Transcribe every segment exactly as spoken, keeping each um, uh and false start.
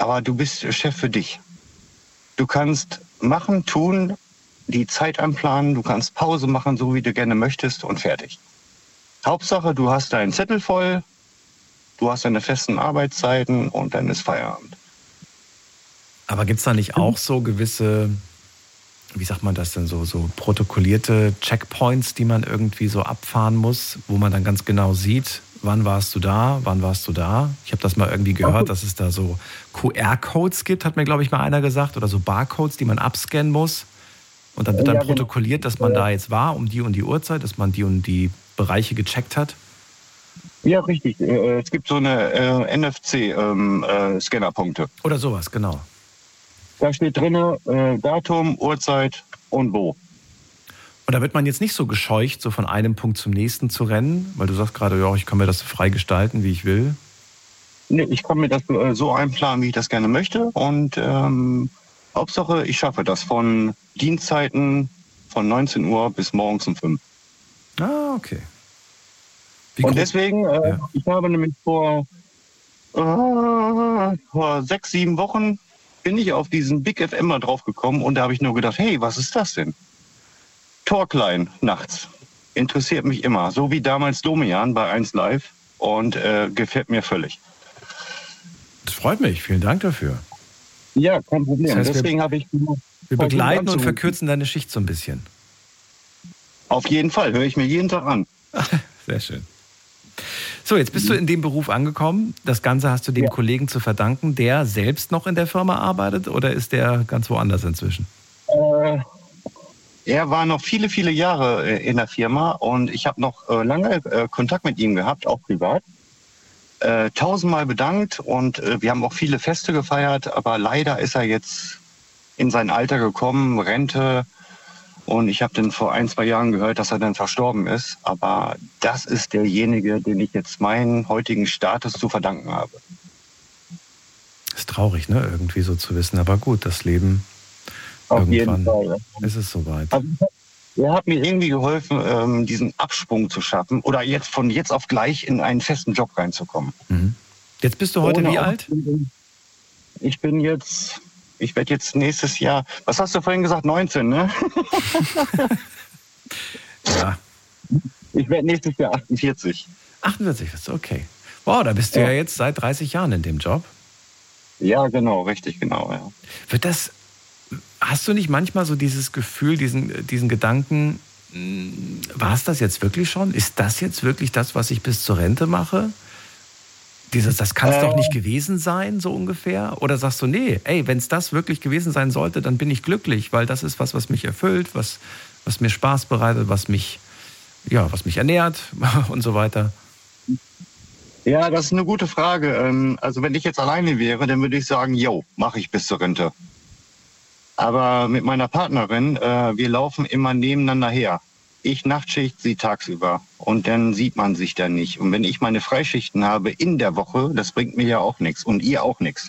aber du bist Chef für dich. Du kannst machen, tun, die Zeit einplanen, du kannst Pause machen, so wie du gerne möchtest und fertig. Hauptsache, du hast deinen Zettel voll, du hast deine festen Arbeitszeiten und dann ist Feierabend. Aber gibt es da nicht auch so gewisse, wie sagt man das denn, so, so protokollierte Checkpoints, die man irgendwie so abfahren muss, wo man dann ganz genau sieht, wann warst du da, wann warst du da? Ich habe das mal irgendwie gehört, dass es da so Q R-Codes gibt, hat mir, glaube ich, mal einer gesagt, oder so Barcodes, die man abscannen muss. Und dann wird dann ja, protokolliert, dass man da jetzt war, um die und die Uhrzeit, dass man die und die Bereiche gecheckt hat. Ja, richtig. Es gibt so eine äh, N F C-Scannerpunkte. Ähm, äh, oder sowas, genau. Da steht drin, äh, Datum, Uhrzeit und wo. Und da wird man jetzt nicht so gescheucht, so von einem Punkt zum nächsten zu rennen, weil du sagst gerade, ja, ich kann mir das frei gestalten, wie ich will. Nee, ich kann mir das äh, so einplanen, wie ich das gerne möchte. Und ähm, Hauptsache, ich schaffe das von Dienstzeiten von neunzehn Uhr bis morgens um fünf. Ah, okay. Wie und deswegen, äh, ja. ich habe nämlich vor, äh, vor sechs, sieben Wochen bin ich auf diesen Big F M mal drauf gekommen und da habe ich nur gedacht, hey, was ist das denn? Talkline nachts. Interessiert mich immer. So wie damals Domian bei eins Live und äh, gefällt mir völlig. Das freut mich. Vielen Dank dafür. Ja, kein Problem. Das heißt, Deswegen wir, habe ich. Wir begleiten und verkürzen deine Schicht so ein bisschen. Auf jeden Fall. Höre ich mir jeden Tag an. Sehr schön. So, jetzt bist du in dem Beruf angekommen. Das Ganze hast du dem ja. Kollegen zu verdanken, der selbst noch in der Firma arbeitet oder ist der ganz woanders inzwischen? Äh, er war noch viele, viele Jahre in der Firma und ich habe noch äh, lange äh, Kontakt mit ihm gehabt, auch privat. Äh, tausendmal bedankt und äh, wir haben auch viele Feste gefeiert, aber leider ist er jetzt in sein Alter gekommen, Rente. Und ich habe dann vor ein, zwei Jahren gehört, dass er dann verstorben ist. Aber das ist derjenige, den ich jetzt meinen heutigen Status zu verdanken habe. Ist traurig, ne? Irgendwie so zu wissen. Aber gut, das Leben, auf irgendwann jeden Fall, ja. ist es soweit. Also, er hat mir irgendwie geholfen, ähm, diesen Absprung zu schaffen oder jetzt von jetzt auf gleich in einen festen Job reinzukommen. Mhm. Jetzt bist du heute Ohne wie alt? Ich bin jetzt... Ich werde jetzt nächstes Jahr, was hast du vorhin gesagt, neunzehn, ne? Ja. Ich werde nächstes Jahr achtundvierzig. achtundvierzig bist du, okay. Wow, da bist du ja. ja jetzt seit dreißig Jahren in dem Job. Ja, genau, richtig, genau, ja. Wird das, hast du nicht manchmal so dieses Gefühl, diesen, diesen Gedanken, war es das jetzt wirklich schon? Ist das jetzt wirklich das, was ich bis zur Rente mache? Dieses, das kann es äh, doch nicht gewesen sein, so ungefähr? Oder sagst du, nee, ey, wenn es das wirklich gewesen sein sollte, dann bin ich glücklich, weil das ist was, was mich erfüllt, was, was mir Spaß bereitet, was mich, ja, was mich ernährt und so weiter? Ja, das ist eine gute Frage. Also wenn ich jetzt alleine wäre, dann würde ich sagen, yo, mache ich bis zur Rente. Aber mit meiner Partnerin, wir laufen immer nebeneinander her. Ich Nachtschicht, sie tagsüber. Und dann sieht man sich dann nicht. Und wenn ich meine Freischichten habe in der Woche, das bringt mir ja auch nichts. Und ihr auch nichts.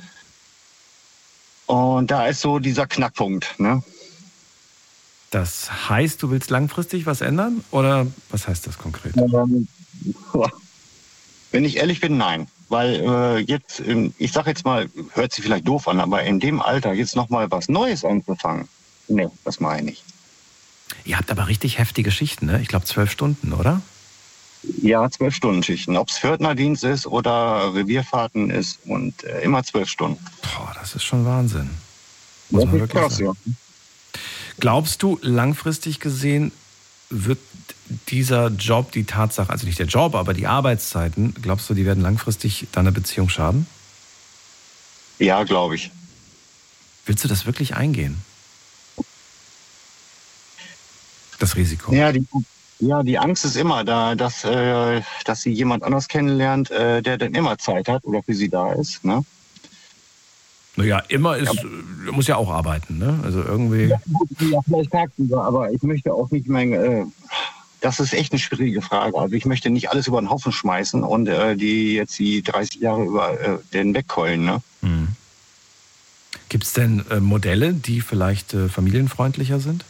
Und da ist so dieser Knackpunkt, ne? Das heißt, du willst langfristig was ändern? Oder was heißt das konkret? Ähm, wenn ich ehrlich bin, nein. Weil äh, jetzt, ich sag jetzt mal, hört sich vielleicht doof an, aber in dem Alter jetzt nochmal was Neues anzufangen, nee, das meine ich nicht. Ihr habt aber richtig heftige Schichten, ne? Ich glaube zwölf Stunden, oder? Ja, zwölf Stunden Schichten. Ob es Pförtnerdienst ist oder Revierfahrten ist und äh, immer zwölf Stunden. Boah, das ist schon Wahnsinn. Muss das man ist wirklich krass, sagen. Ja. Glaubst du, langfristig gesehen wird dieser Job, die Tatsache, also nicht der Job, aber die Arbeitszeiten, glaubst du, die werden langfristig deiner Beziehung schaden? Ja, glaube ich. Willst du das wirklich eingehen? Das Risiko. Ja, die, ja, die Angst ist immer da, dass, äh, dass sie jemand anders kennenlernt, äh, der dann immer Zeit hat oder für sie da ist. Ne? Naja, immer ist, ja. muss ja auch arbeiten, ne? Also irgendwie. Ja, ja, vielleicht tagsüber, aber ich möchte auch nicht mehr. Äh, das ist echt eine schwierige Frage. Also ich möchte nicht alles über den Haufen schmeißen und äh, die jetzt die dreißig Jahre über äh, den wegkeulen. Ne? Hm. Gibt es denn äh, Modelle, die vielleicht äh, familienfreundlicher sind?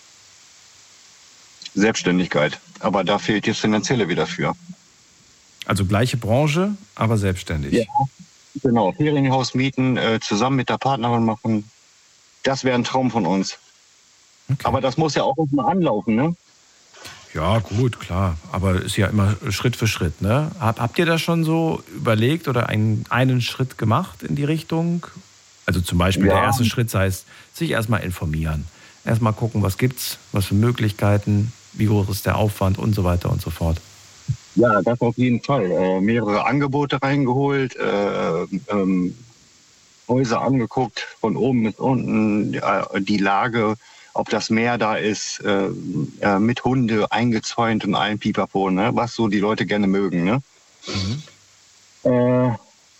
Selbstständigkeit. Aber da fehlt das Finanzielle wieder für. Also gleiche Branche, aber selbstständig. Ja, Genau, Ferienhaus mieten, äh, zusammen mit der Partnerin machen. Das wäre ein Traum von uns. Okay. Aber das muss ja auch mal anlaufen, ne? Ja, gut, klar. Aber ist ja immer Schritt für Schritt, ne? Hab, habt ihr das schon so überlegt oder einen, einen Schritt gemacht in die Richtung? Also zum Beispiel ja. Der erste Schritt heißt, sich erstmal informieren. Erstmal gucken, was gibt's, was für Möglichkeiten, wie hoch ist der Aufwand und so weiter und so fort. Ja, das auf jeden Fall. Äh, mehrere Angebote reingeholt, äh, ähm, Häuser angeguckt, von oben bis unten, äh, die Lage, ob das Meer da ist, äh, äh, mit Hunde eingezäunt und allen Pipapo, ne? Was so die Leute gerne mögen. Ne? Mhm. Äh,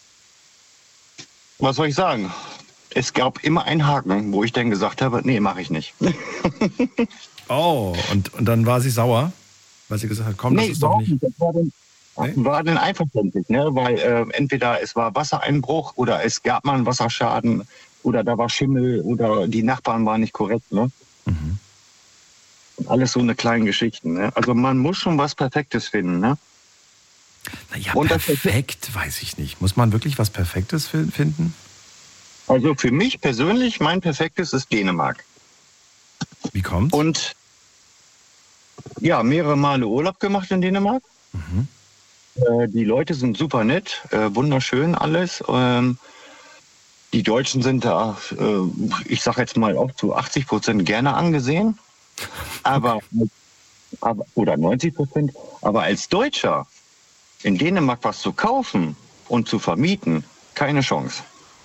was soll ich sagen? Es gab immer einen Haken, wo ich dann gesagt habe, nee, mache ich nicht. Oh, und, und dann war sie sauer, weil sie gesagt hat, komm, das nee, ist doch nicht... Das war dann, nee? war dann einverständlich, ne? Weil äh, entweder es war Wassereinbruch oder es gab mal einen Wasserschaden oder da war Schimmel oder die Nachbarn waren nicht korrekt. Ne? Mhm. Alles so eine kleine Geschichte. Ne? Also man muss schon was Perfektes finden. Ne? Naja, und perfekt, weiß ich nicht. Muss man wirklich was Perfektes finden? Also für mich persönlich, mein Perfektes ist Dänemark. Wie kommt's? Und ja, mehrere Male Urlaub gemacht in Dänemark. Mhm. Äh, die Leute sind super nett, äh, wunderschön alles. Ähm, die Deutschen sind da, äh, ich sage jetzt mal auch zu achtzig Prozent gerne angesehen. Aber, aber, oder neunzig Prozent. Aber als Deutscher in Dänemark was zu kaufen und zu vermieten, keine Chance.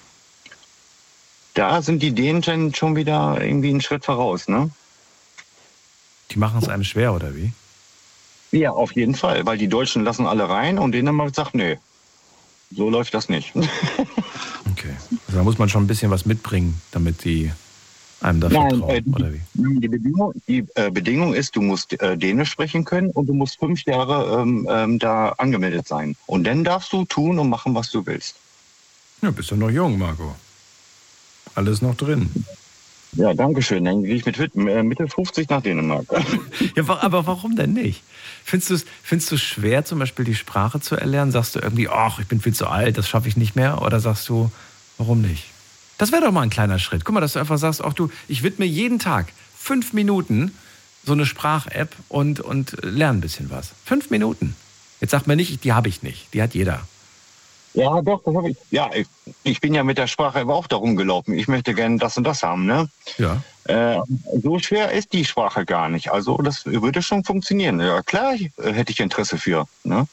Da sind die Dänen schon wieder irgendwie einen Schritt voraus, ne? Die machen es einem schwer, oder wie? Ja, auf jeden Fall, weil die Deutschen lassen alle rein und Dänemark sagt, nee, so läuft das nicht. Okay, also da muss man schon ein bisschen was mitbringen, damit die einem da Nein, vertrauen, äh, die, oder wie? Die Bedingung, die, äh, Bedingung ist, du musst äh, Dänisch sprechen können und du musst fünf Jahre ähm, ähm, da angemeldet sein. Und dann darfst du tun und machen, was du willst. Ja, bist du noch jung, Marco. Alles noch drin. Ja, danke schön. Dann gehe ich mit äh, Mitte fünfzig nach Dänemark. Ja, aber warum denn nicht? Findest du es findest du schwer, zum Beispiel die Sprache zu erlernen? Sagst du irgendwie, ach, ich bin viel zu alt, das schaffe ich nicht mehr? Oder sagst du, warum nicht? Das wäre doch mal ein kleiner Schritt. Guck mal, dass du einfach sagst, ach du, ich widme jeden Tag fünf Minuten so eine Sprach-App und, und lerne ein bisschen was. Fünf Minuten. Jetzt sagt man nicht, die habe ich nicht. Die hat jeder. Ja, doch, das habe ich. Ja, ich, ich bin ja mit der Sprache aber auch darum gelaufen. Ich möchte gerne das und das haben, ne? Ja. Äh, so schwer ist die Sprache gar nicht. Also das würde schon funktionieren. Ja, klar, ich, äh, hätte ich Interesse für, ne?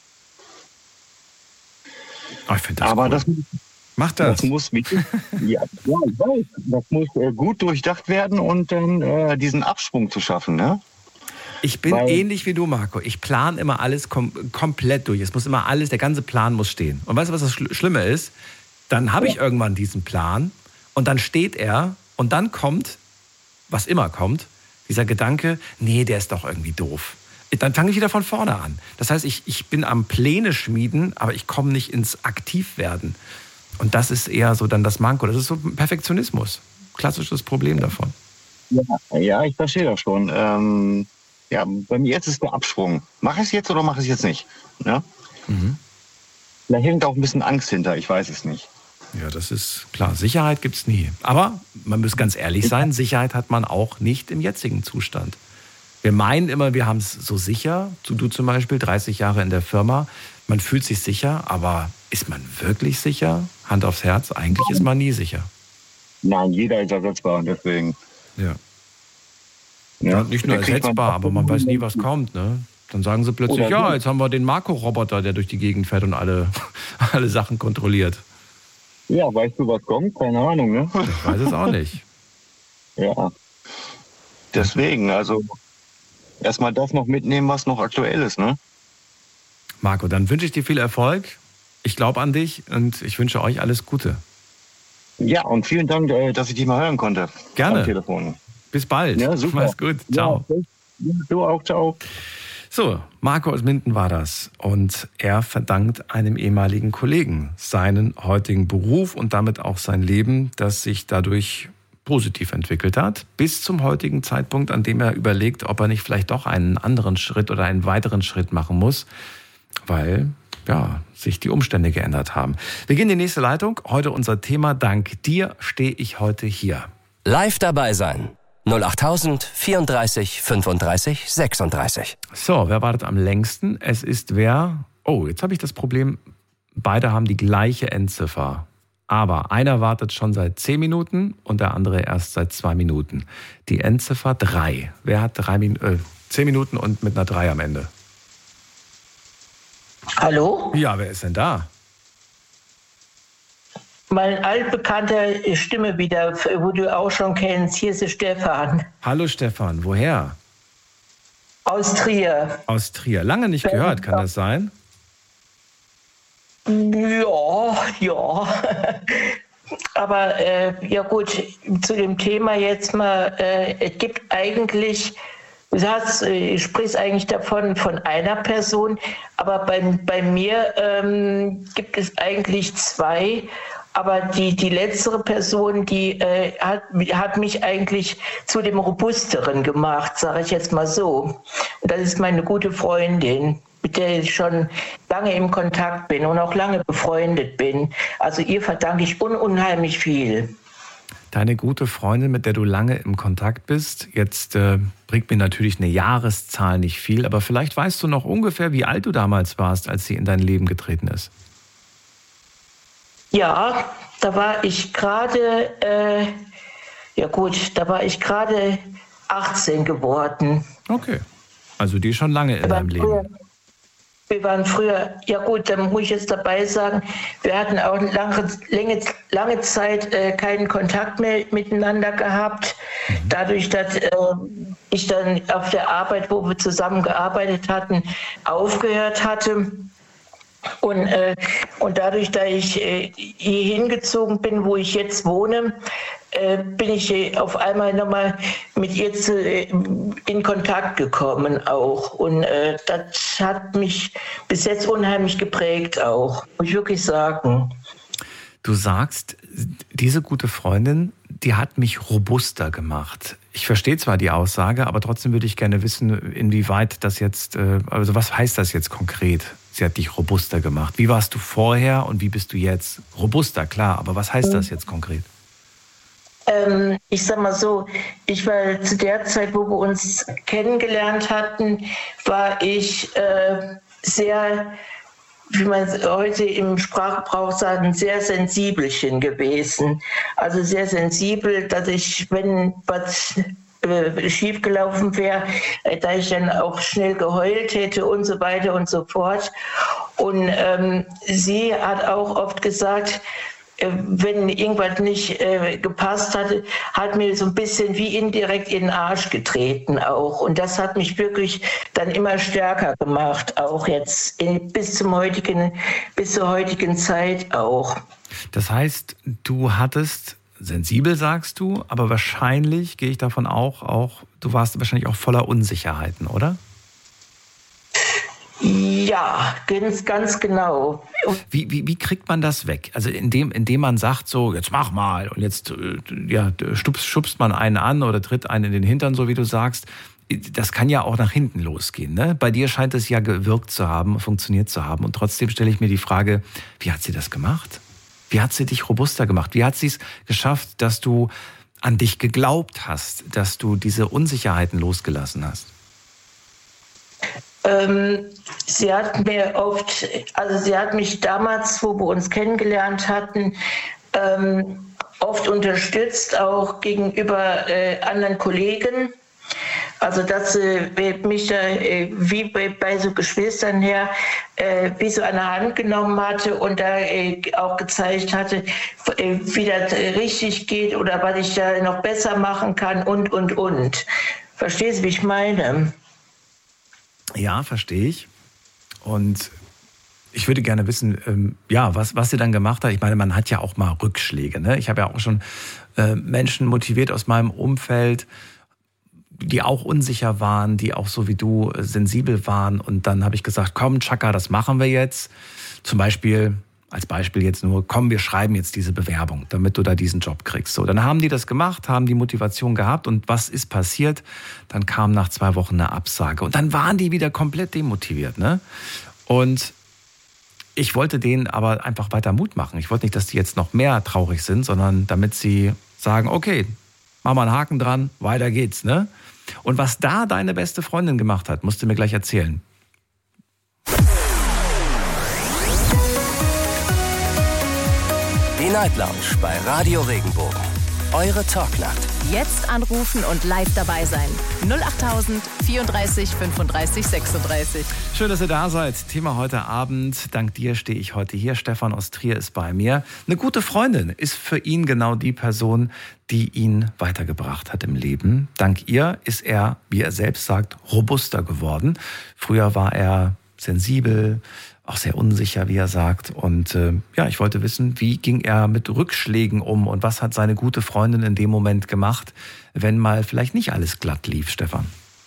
Oh, ich finde das aber cool. das, Mach das. Das muss, ja, ja, ich weiß, das muss äh, gut durchdacht werden und dann äh, diesen Absprung zu schaffen, ne? Ich bin Weil, ähnlich wie du, Marco. Ich plane immer alles kom- komplett durch. Es muss immer alles, der ganze Plan muss stehen. Und weißt du, was das Schl- Schlimme ist? Dann habe ich irgendwann diesen Plan und dann steht er und dann kommt, was immer kommt, dieser Gedanke, nee, der ist doch irgendwie doof. Dann fange ich wieder von vorne an. Das heißt, ich, ich bin am Pläne schmieden, aber ich komme nicht ins Aktivwerden. Und das ist eher so dann das Manko. Das ist so Perfektionismus. Klassisches Problem davon. Ja, ja, ich verstehe das schon. Ähm Ja, bei mir jetzt ist der Absprung. Mache ich es jetzt oder mache ich es jetzt nicht? Ja? Mhm. Da hängt auch ein bisschen Angst hinter, ich weiß es nicht. Ja, das ist klar. Sicherheit gibt es nie. Aber man muss ganz ehrlich sein, Sicherheit hat man auch nicht im jetzigen Zustand. Wir meinen immer, wir haben es so sicher. Du zum Beispiel, dreißig Jahre in der Firma. Man fühlt sich sicher, aber ist man wirklich sicher? Hand aufs Herz, eigentlich ist man nie sicher. Nein, jeder ist ersetzbar, deswegen. Ja. Ja, ja, nicht nur ersetzbar, aber man weiß nie, was kommt. Ne? Dann sagen sie plötzlich, ja, jetzt haben wir den Marco-Roboter, der durch die Gegend fährt und alle, alle Sachen kontrolliert. Ja, weißt du, was kommt? Keine Ahnung, ne? Ich weiß es auch nicht. Ja. Deswegen, also erstmal das noch mitnehmen, was noch aktuell ist, ne? Marco, dann wünsche ich dir viel Erfolg. Ich glaube an dich und ich wünsche euch alles Gute. Ja, und vielen Dank, dass ich dich mal hören konnte. Gerne. Am Telefon. Bis bald. Ja, super. Mach's gut. Ciao. Ja, du auch. Ciao. So, Marco aus Minden war das. Und er verdankt einem ehemaligen Kollegen seinen heutigen Beruf und damit auch sein Leben, das sich dadurch positiv entwickelt hat, bis zum heutigen Zeitpunkt, an dem er überlegt, ob er nicht vielleicht doch einen anderen Schritt oder einen weiteren Schritt machen muss. Weil, ja, sich die Umstände geändert haben. Wir gehen in die nächste Leitung. Heute unser Thema: Dank dir stehe ich heute hier. Live dabei sein. null achttausend vierunddreißig fünfunddreißig sechsunddreißig. So, wer wartet am längsten? Es ist wer? Oh, jetzt habe ich das Problem, beide haben die gleiche Endziffer. Aber einer wartet schon seit zehn Minuten und der andere erst seit zwei Minuten. Die Endziffer drei. Wer hat drei Min- äh, zehn Minuten und mit einer drei am Ende? Hallo? Ja, wer ist denn da? Mein altbekannter Stimme wieder, wo du auch schon kennst. Hier ist der Stefan. Hallo Stefan, woher? Aus Trier. Aus Trier. Lange nicht gehört, kann das sein? Ja, ja. Aber äh, ja gut, zu dem Thema jetzt mal, äh, es gibt eigentlich, du hast, äh, sprichst eigentlich davon von einer Person, aber bei, bei mir ähm, gibt es eigentlich zwei. Aber die, die letztere Person, die äh, hat, hat mich eigentlich zu dem Robusteren gemacht, sage ich jetzt mal so. Und das ist meine gute Freundin, mit der ich schon lange im Kontakt bin und auch lange befreundet bin. Also ihr verdanke ich un- unheimlich viel. Deine gute Freundin, mit der du lange im Kontakt bist, jetzt äh, bringt mir natürlich eine Jahreszahl nicht viel, aber vielleicht weißt du noch ungefähr, wie alt du damals warst, als sie in dein Leben getreten ist. Ja, da war ich gerade, äh, ja gut, da war ich gerade achtzehn geworden. Okay, also die schon lange in deinem Leben. Wir waren früher, ja gut, dann muss ich jetzt dabei sagen, wir hatten auch lange, lange, lange Zeit äh, keinen Kontakt mehr miteinander gehabt. Mhm. Dadurch, dass äh, ich dann auf der Arbeit, wo wir zusammen gearbeitet hatten, aufgehört hatte. Und, äh, und dadurch, dass ich äh, hier hingezogen bin, wo ich jetzt wohne, äh, bin ich äh, auf einmal nochmal mit ihr zu, äh, in Kontakt gekommen auch. Und äh, das hat mich bis jetzt unheimlich geprägt auch, muss ich wirklich sagen. Du sagst, diese gute Freundin, die hat mich robuster gemacht. Ich verstehe zwar die Aussage, aber trotzdem würde ich gerne wissen, inwieweit das jetzt, also was heißt das jetzt konkret? Sie hat dich robuster gemacht. Wie warst du vorher und wie bist du jetzt? Robuster, klar, aber was heißt das jetzt konkret? Ähm, ich sag mal so, ich war zu der Zeit, wo wir uns kennengelernt hatten, war ich äh, sehr, wie man heute im Sprachgebrauch sagt, sehr sensibelchen gewesen. Also sehr sensibel, dass ich, wenn was äh, schiefgelaufen wäre, äh, da ich dann auch schnell geheult hätte und so weiter und so fort. Und ähm, sie hat auch oft gesagt, äh, wenn irgendwas nicht äh, gepasst hatte, hat mir so ein bisschen wie indirekt in den Arsch getreten auch. Und das hat mich wirklich dann immer stärker gemacht, auch jetzt in, bis zum heutigen, bis zur heutigen Zeit auch. Das heißt, du hattest, sensibel sagst du, aber wahrscheinlich, gehe ich davon auch, auch, du warst wahrscheinlich auch voller Unsicherheiten, oder? Ja, ganz, ganz genau. Wie, wie, wie kriegt man das weg? Also indem, indem man sagt so, jetzt mach mal und jetzt ja, stupst, schubst man einen an oder tritt einen in den Hintern, so wie du sagst. Das kann ja auch nach hinten losgehen. Ne? Bei dir scheint es ja gewirkt zu haben, funktioniert zu haben. Und trotzdem stelle ich mir die Frage, wie hat sie das gemacht? Wie hat sie dich robuster gemacht? Wie hat sie es geschafft, dass du an dich geglaubt hast, dass du diese Unsicherheiten losgelassen hast? Ähm, sie hat mir oft, also sie hat mich damals, wo wir uns kennengelernt hatten, ähm, oft unterstützt, auch gegenüber äh, anderen Kollegen. Also dass sie mich da äh, wie bei, bei so Geschwistern her äh, wie so an der Hand genommen hatte und da äh, auch gezeigt hatte, äh, wie das äh, richtig geht oder was ich da noch besser machen kann und, und, und. Verstehst du, wie ich meine? Ja, verstehe ich. Und ich würde gerne wissen, ähm, ja, was, was sie dann gemacht hat. Ich meine, man hat ja auch mal Rückschläge. Ne? Ich habe ja auch schon äh, Menschen motiviert aus meinem Umfeld, die auch unsicher waren, die auch so wie du äh, sensibel waren. Und dann habe ich gesagt, komm, Chaka, das machen wir jetzt. Zum Beispiel, als Beispiel jetzt nur, komm, wir schreiben jetzt diese Bewerbung, damit du da diesen Job kriegst. So, dann haben die das gemacht, haben die Motivation gehabt. Und was ist passiert? Dann kam nach zwei Wochen eine Absage. Und dann waren die wieder komplett demotiviert. Ne? Und Ich wollte denen aber einfach weiter Mut machen. Ich wollte nicht, dass die jetzt noch mehr traurig sind, sondern damit sie sagen, okay, mach mal einen Haken dran, weiter geht's, ne? Und was da deine beste Freundin gemacht hat, musst du mir gleich erzählen. Die Night Lounge bei Radio Regenbogen. Eure Talknacht. Jetzt anrufen und live dabei sein. null acht tausend vierunddreißig fünfunddreißig sechsunddreißig. Schön, dass ihr da seid. Thema heute Abend. Dank dir stehe ich heute hier. Stefan aus Trier ist bei mir. Eine gute Freundin ist für ihn genau die Person, die ihn weitergebracht hat im Leben. Dank ihr ist er, wie er selbst sagt, robuster geworden. Früher war er sensibel, auch sehr unsicher, wie er sagt. Und äh, ja, ich wollte wissen, wie ging er mit Rückschlägen um und was hat seine gute Freundin in dem Moment gemacht, wenn mal vielleicht nicht alles glatt lief, Stefan?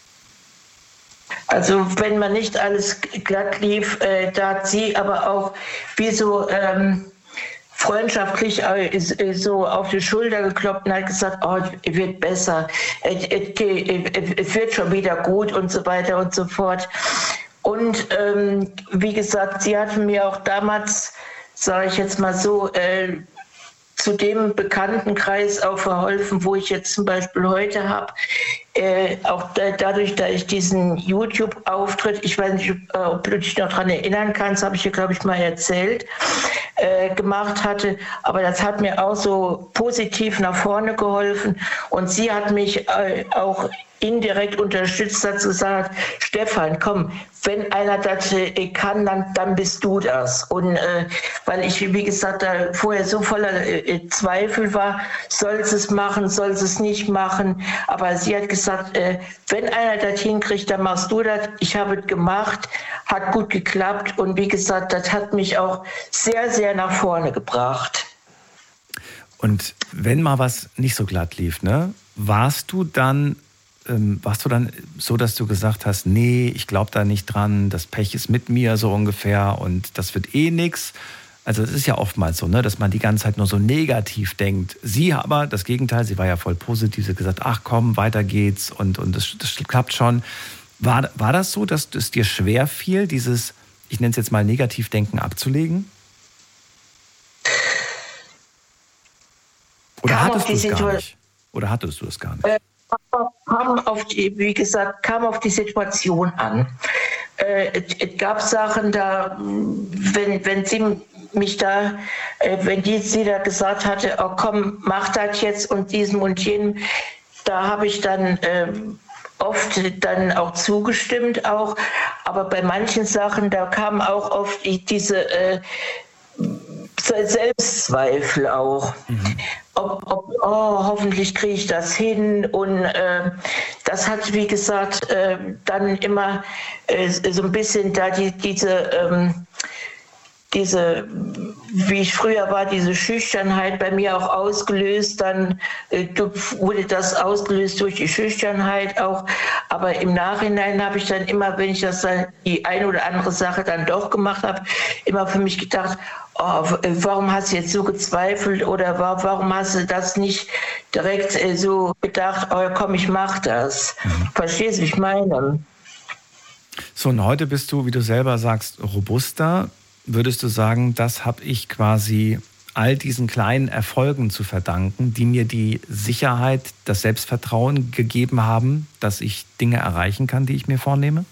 Also wenn mal nicht alles glatt lief, äh, da hat sie aber auch wie so ähm, freundschaftlich äh, so auf die Schulter geklopft und hat gesagt, oh, es wird besser, es, es, es wird schon wieder gut und so weiter und so fort. Und ähm, wie gesagt, sie hat mir auch damals, sage ich jetzt mal so, äh, zu dem Bekanntenkreis auch verholfen, wo ich jetzt zum Beispiel heute habe. Äh, auch da, dadurch, dass ich diesen YouTube-Auftritt, ich weiß nicht, ob du dich noch daran erinnern kannst, habe ich hier, glaube ich, mal erzählt, äh, gemacht hatte. Aber das hat mir auch so positiv nach vorne geholfen. Und sie hat mich äh, auch indirekt unterstützt, dazu gesagt, Stefan, komm, wenn einer das äh, kann, dann, dann bist du das. Und äh, weil ich, wie gesagt, da vorher so voller äh, Zweifel war, soll sie es machen, soll sie es nicht machen. Aber sie hat gesagt, äh, wenn einer das hinkriegt, dann machst du das. Ich habe es gemacht, hat gut geklappt. Und wie gesagt, das hat mich auch sehr, sehr nach vorne gebracht. Und wenn mal was nicht so glatt lief, ne, warst du dann Ähm, warst du dann so, dass du gesagt hast, nee, ich glaube da nicht dran, das Pech ist mit mir so ungefähr und das wird eh nix? Also es ist ja oftmals so, ne, dass man die ganze Zeit nur so negativ denkt. Sie aber, das Gegenteil, sie war ja voll positiv, sie hat gesagt, ach komm, weiter geht's und, und das, das klappt schon. War, war das so, dass es dir schwer fiel, dieses, ich nenne es jetzt mal Negativdenken abzulegen? Oder Kam hattest auf du die es gar Situa- nicht? Oder hattest du es gar nicht? Äh, kam auf die, wie gesagt, kam auf die Situation an. Äh, es, es gab Sachen da, wenn, wenn sie mich da, äh, wenn die sie da gesagt hatte, oh komm, mach das jetzt und diesem und jenem, da habe ich dann äh, oft dann auch zugestimmt auch, aber bei manchen Sachen, da kam auch oft diese äh, Selbstzweifel auch. Mhm. Ob, ob, oh, hoffentlich kriege ich das hin. Und äh, das hat, wie gesagt, äh, dann immer äh, so ein bisschen da die, diese, ähm, diese, wie ich früher war, diese Schüchternheit bei mir auch ausgelöst. Dann äh, wurde das ausgelöst durch die Schüchternheit auch. Aber im Nachhinein habe ich dann immer, wenn ich das dann, die eine oder andere Sache dann doch gemacht habe, immer für mich gedacht, oh, warum hast du jetzt so gezweifelt oder warum hast du das nicht direkt äh, so gedacht, oh komm, ich mach das. Mhm. Verstehst du, wie ich meine? So, und heute bist du, wie du selber sagst, robuster. Würdest du sagen, das habe ich quasi all diesen kleinen Erfolgen zu verdanken, die mir die Sicherheit, das Selbstvertrauen gegeben haben, dass ich Dinge erreichen kann, die ich mir vornehme?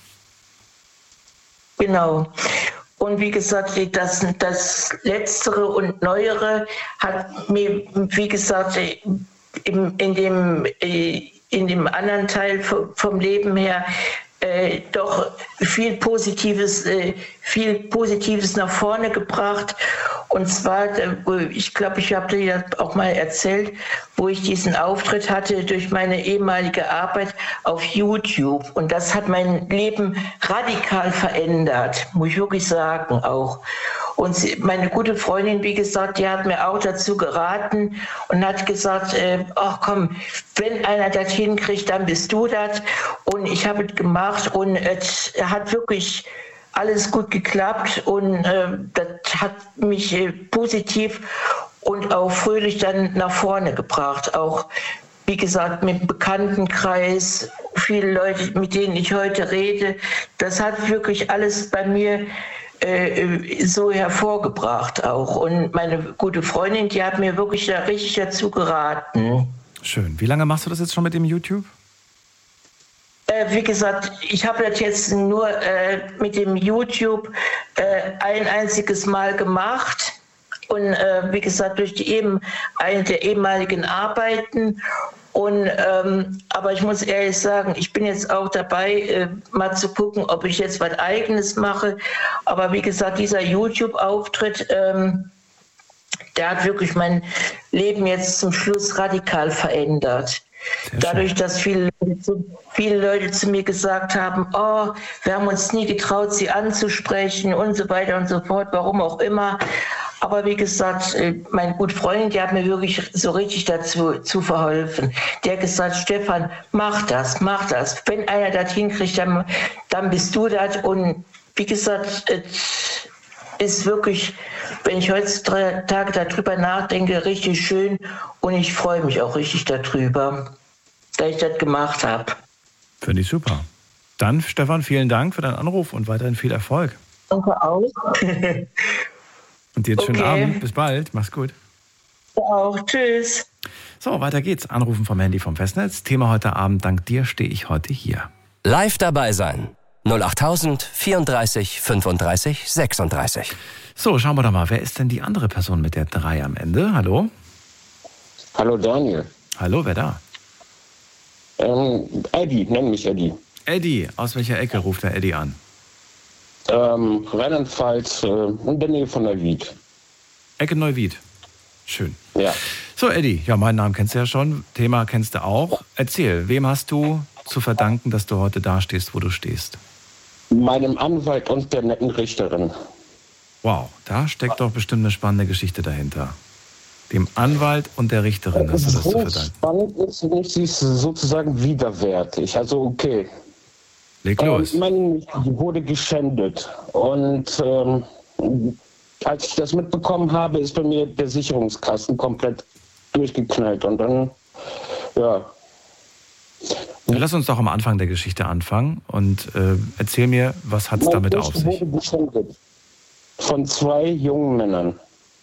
Genau. Und wie gesagt, das, das Letztere und Neuere hat mir, wie gesagt, in, in, dem, in dem anderen Teil vom Leben her äh, doch viel Positives, äh, viel Positives nach vorne gebracht. Und zwar, ich glaube, ich habe dir das auch mal erzählt, wo ich diesen Auftritt hatte durch meine ehemalige Arbeit auf YouTube. Und das hat mein Leben radikal verändert, muss ich wirklich sagen auch. Und sie, meine gute Freundin, wie gesagt, die hat mir auch dazu geraten und hat gesagt, äh, ach komm, wenn einer das hinkriegt, dann bist du das. Und ich habe es gemacht und es hat wirklich alles gut geklappt und äh, das hat mich äh, positiv und auch fröhlich dann nach vorne gebracht. Auch, wie gesagt, mit dem Bekanntenkreis, viele Leute, mit denen ich heute rede, das hat wirklich alles bei mir äh, so hervorgebracht auch. Und meine gute Freundin, die hat mir wirklich da richtig dazu geraten. Schön. Wie lange machst du das jetzt schon mit dem YouTube? Äh, wie gesagt, ich habe das jetzt nur äh, mit dem YouTube äh, ein einziges Mal gemacht. Und äh, wie gesagt, durch die eben, eine der ehemaligen Arbeiten. Und, ähm, aber ich muss ehrlich sagen, ich bin jetzt auch dabei, äh, mal zu gucken, ob ich jetzt was Eigenes mache. Aber wie gesagt, dieser YouTube-Auftritt, ähm, der hat wirklich mein Leben jetzt zum Schluss radikal verändert. Dadurch, dass viele Leute, zu, viele Leute zu mir gesagt haben, oh, wir haben uns nie getraut, sie anzusprechen und so weiter und so fort, warum auch immer. Aber wie gesagt, mein guter Freund, der hat mir wirklich so richtig dazu zu verholfen. Der hat gesagt, Stefan, mach das, mach das. Wenn einer das hinkriegt, dann, dann bist du das. Und wie gesagt, es ist wirklich, wenn ich heutzutage darüber nachdenke, richtig schön. Und ich freue mich auch richtig darüber, dass ich das gemacht habe. Finde ich super. Dann, Stefan, vielen Dank für deinen Anruf und weiterhin viel Erfolg. Danke auch. Und dir einen Okay. schönen Abend. Bis bald. Mach's gut. Auch. Tschüss. So, weiter geht's. Anrufen vom Handy vom Festnetz. Thema heute Abend. Dank dir stehe ich heute hier. Live dabei sein. null acht tausend vierunddreißig fünfunddreißig sechsunddreißig. So, schauen wir doch mal. Wer ist denn die andere Person mit der drei am Ende? Hallo? Hallo Daniel. Hallo, wer da? Ähm, Eddie, nenn mich Eddie. Eddie. Aus welcher Ecke ruft der Eddie an? Ähm, Rheinland-Pfalz, äh, in der Nähe von Neuwied. Ecke Neuwied. Schön. Ja. So, Eddie. Ja, meinen Namen kennst du ja schon. Thema kennst du auch. Erzähl, wem hast du zu verdanken, dass du heute da stehst, wo du stehst? Meinem Anwalt und der netten Richterin. Wow, da steckt doch bestimmt eine spannende Geschichte dahinter. Dem Anwalt und der Richterin hast du das zu So verdanken. spannend ist nicht, sie ist sozusagen widerwärtig. Also okay. Leg los. Ähm, meine Nichte, die wurde geschändet. Und ähm, als ich das mitbekommen habe, ist bei mir der Sicherungskasten komplett durchgeknallt. Und dann, ja. Ja, lass uns doch am Anfang der Geschichte anfangen und äh, erzähl mir, was hat es damit auf sich? Meine Nichte wurde geschändet. Von zwei jungen Männern.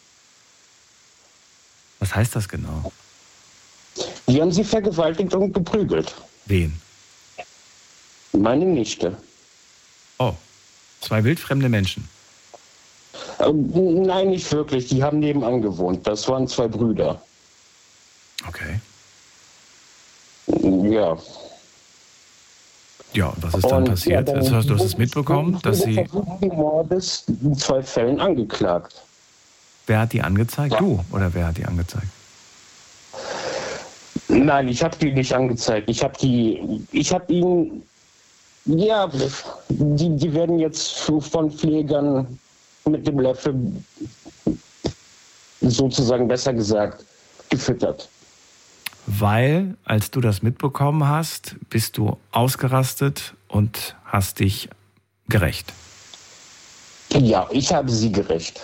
Was heißt das genau? Die haben sie vergewaltigt und geprügelt. Wen? Meine Nichte. Oh, zwei wildfremde Menschen. Ähm, nein, nicht wirklich. Die haben nebenan gewohnt. Das waren zwei Brüder. Okay. Ja. Ja, und was ist dann Und, passiert? ja, dann also, hast du hast es wurde- mitbekommen, dass wurde sie... versuchten Mordes in zwei Fällen angeklagt. Wer hat die angezeigt? Du oder wer hat die angezeigt? Nein, ich habe die nicht angezeigt. Ich habe die, ich habe ihn, ja, die, die werden jetzt von Pflegern mit dem Löffel, sozusagen besser gesagt, gefüttert. Weil, als du das mitbekommen hast, bist du ausgerastet und hast dich gerächt. Ja, ich habe sie gerecht.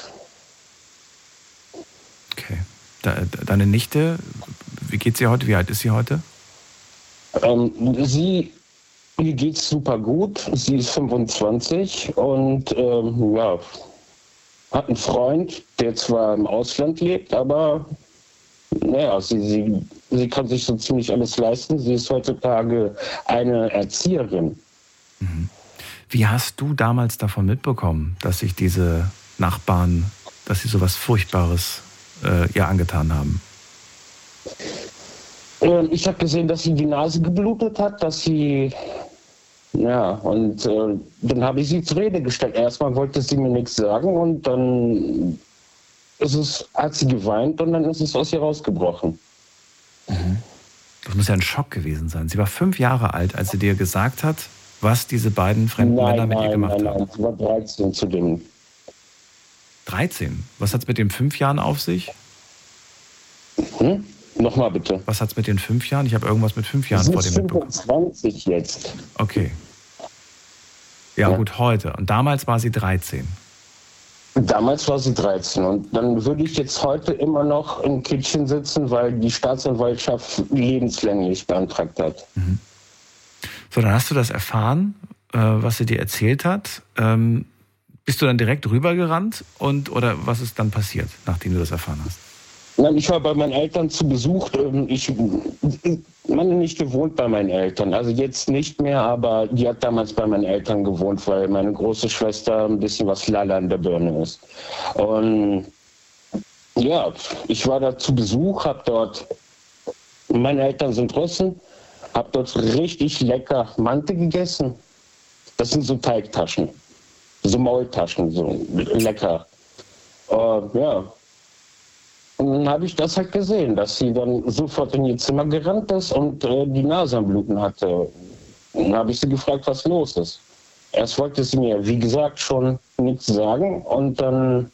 Okay. De- de- Deine Nichte, wie geht's ihr heute? Wie alt ist sie heute? Ähm, sie, ihr geht's super gut. Sie ist fünfundzwanzig und ähm, ja, hat einen Freund, der zwar im Ausland lebt, aber naja, sie, sie, sie kann sich so ziemlich alles leisten. Sie ist heutzutage eine Erzieherin. Wie hast du damals davon mitbekommen, dass sich diese Nachbarn, dass sie sowas Furchtbares äh, ihr angetan haben? Ähm, ich habe gesehen, dass sie die Nase geblutet hat, dass sie, ja, und äh, dann habe ich sie zur Rede gestellt. Erstmal wollte sie mir nichts sagen und dann ist es, hat sie geweint und dann ist es aus ihr rausgebrochen. Das muss ja ein Schock gewesen sein. Sie war fünf Jahre alt, als sie dir gesagt hat, was diese beiden fremden Männer Nein, mit ihr nein, gemacht nein, haben. nein, sie war dreizehn zu dem. dreizehn. Was hat es mit den fünf Jahren auf sich? Hm? Nochmal bitte. Was hat es mit den fünf Jahren? Ich habe irgendwas mit fünf Jahren Sie vor ist dem mitbekommen. fünfundzwanzig jetzt. Okay. Ja, Ja. gut, heute. Und damals war sie dreizehn. Damals war sie dreizehn und dann würde ich jetzt heute immer noch im Kittchen sitzen, weil die Staatsanwaltschaft lebenslänglich beantragt hat. So, dann hast du das erfahren, äh, was sie dir erzählt hat. Ähm, Bist du dann direkt rübergerannt und oder was ist dann passiert, nachdem du das erfahren hast? Nein, ich war bei meinen Eltern zu Besuch. Ich, meine Nichte wohnt bei meinen Eltern. Also jetzt nicht mehr, aber die hat damals bei meinen Eltern gewohnt, weil meine große Schwester ein bisschen was Lala in der Birne ist. Und ja, ich war da zu Besuch, hab dort, meine Eltern sind Russen, hab dort richtig lecker Mante gegessen. Das sind so Teigtaschen, so Maultaschen, so lecker. Uh, ja. Und dann habe ich das halt gesehen, dass sie dann sofort in ihr Zimmer gerannt ist und äh, die Nase am Bluten hatte. Und dann habe ich sie gefragt, was los ist. Erst wollte sie mir, wie gesagt, schon nichts sagen und dann,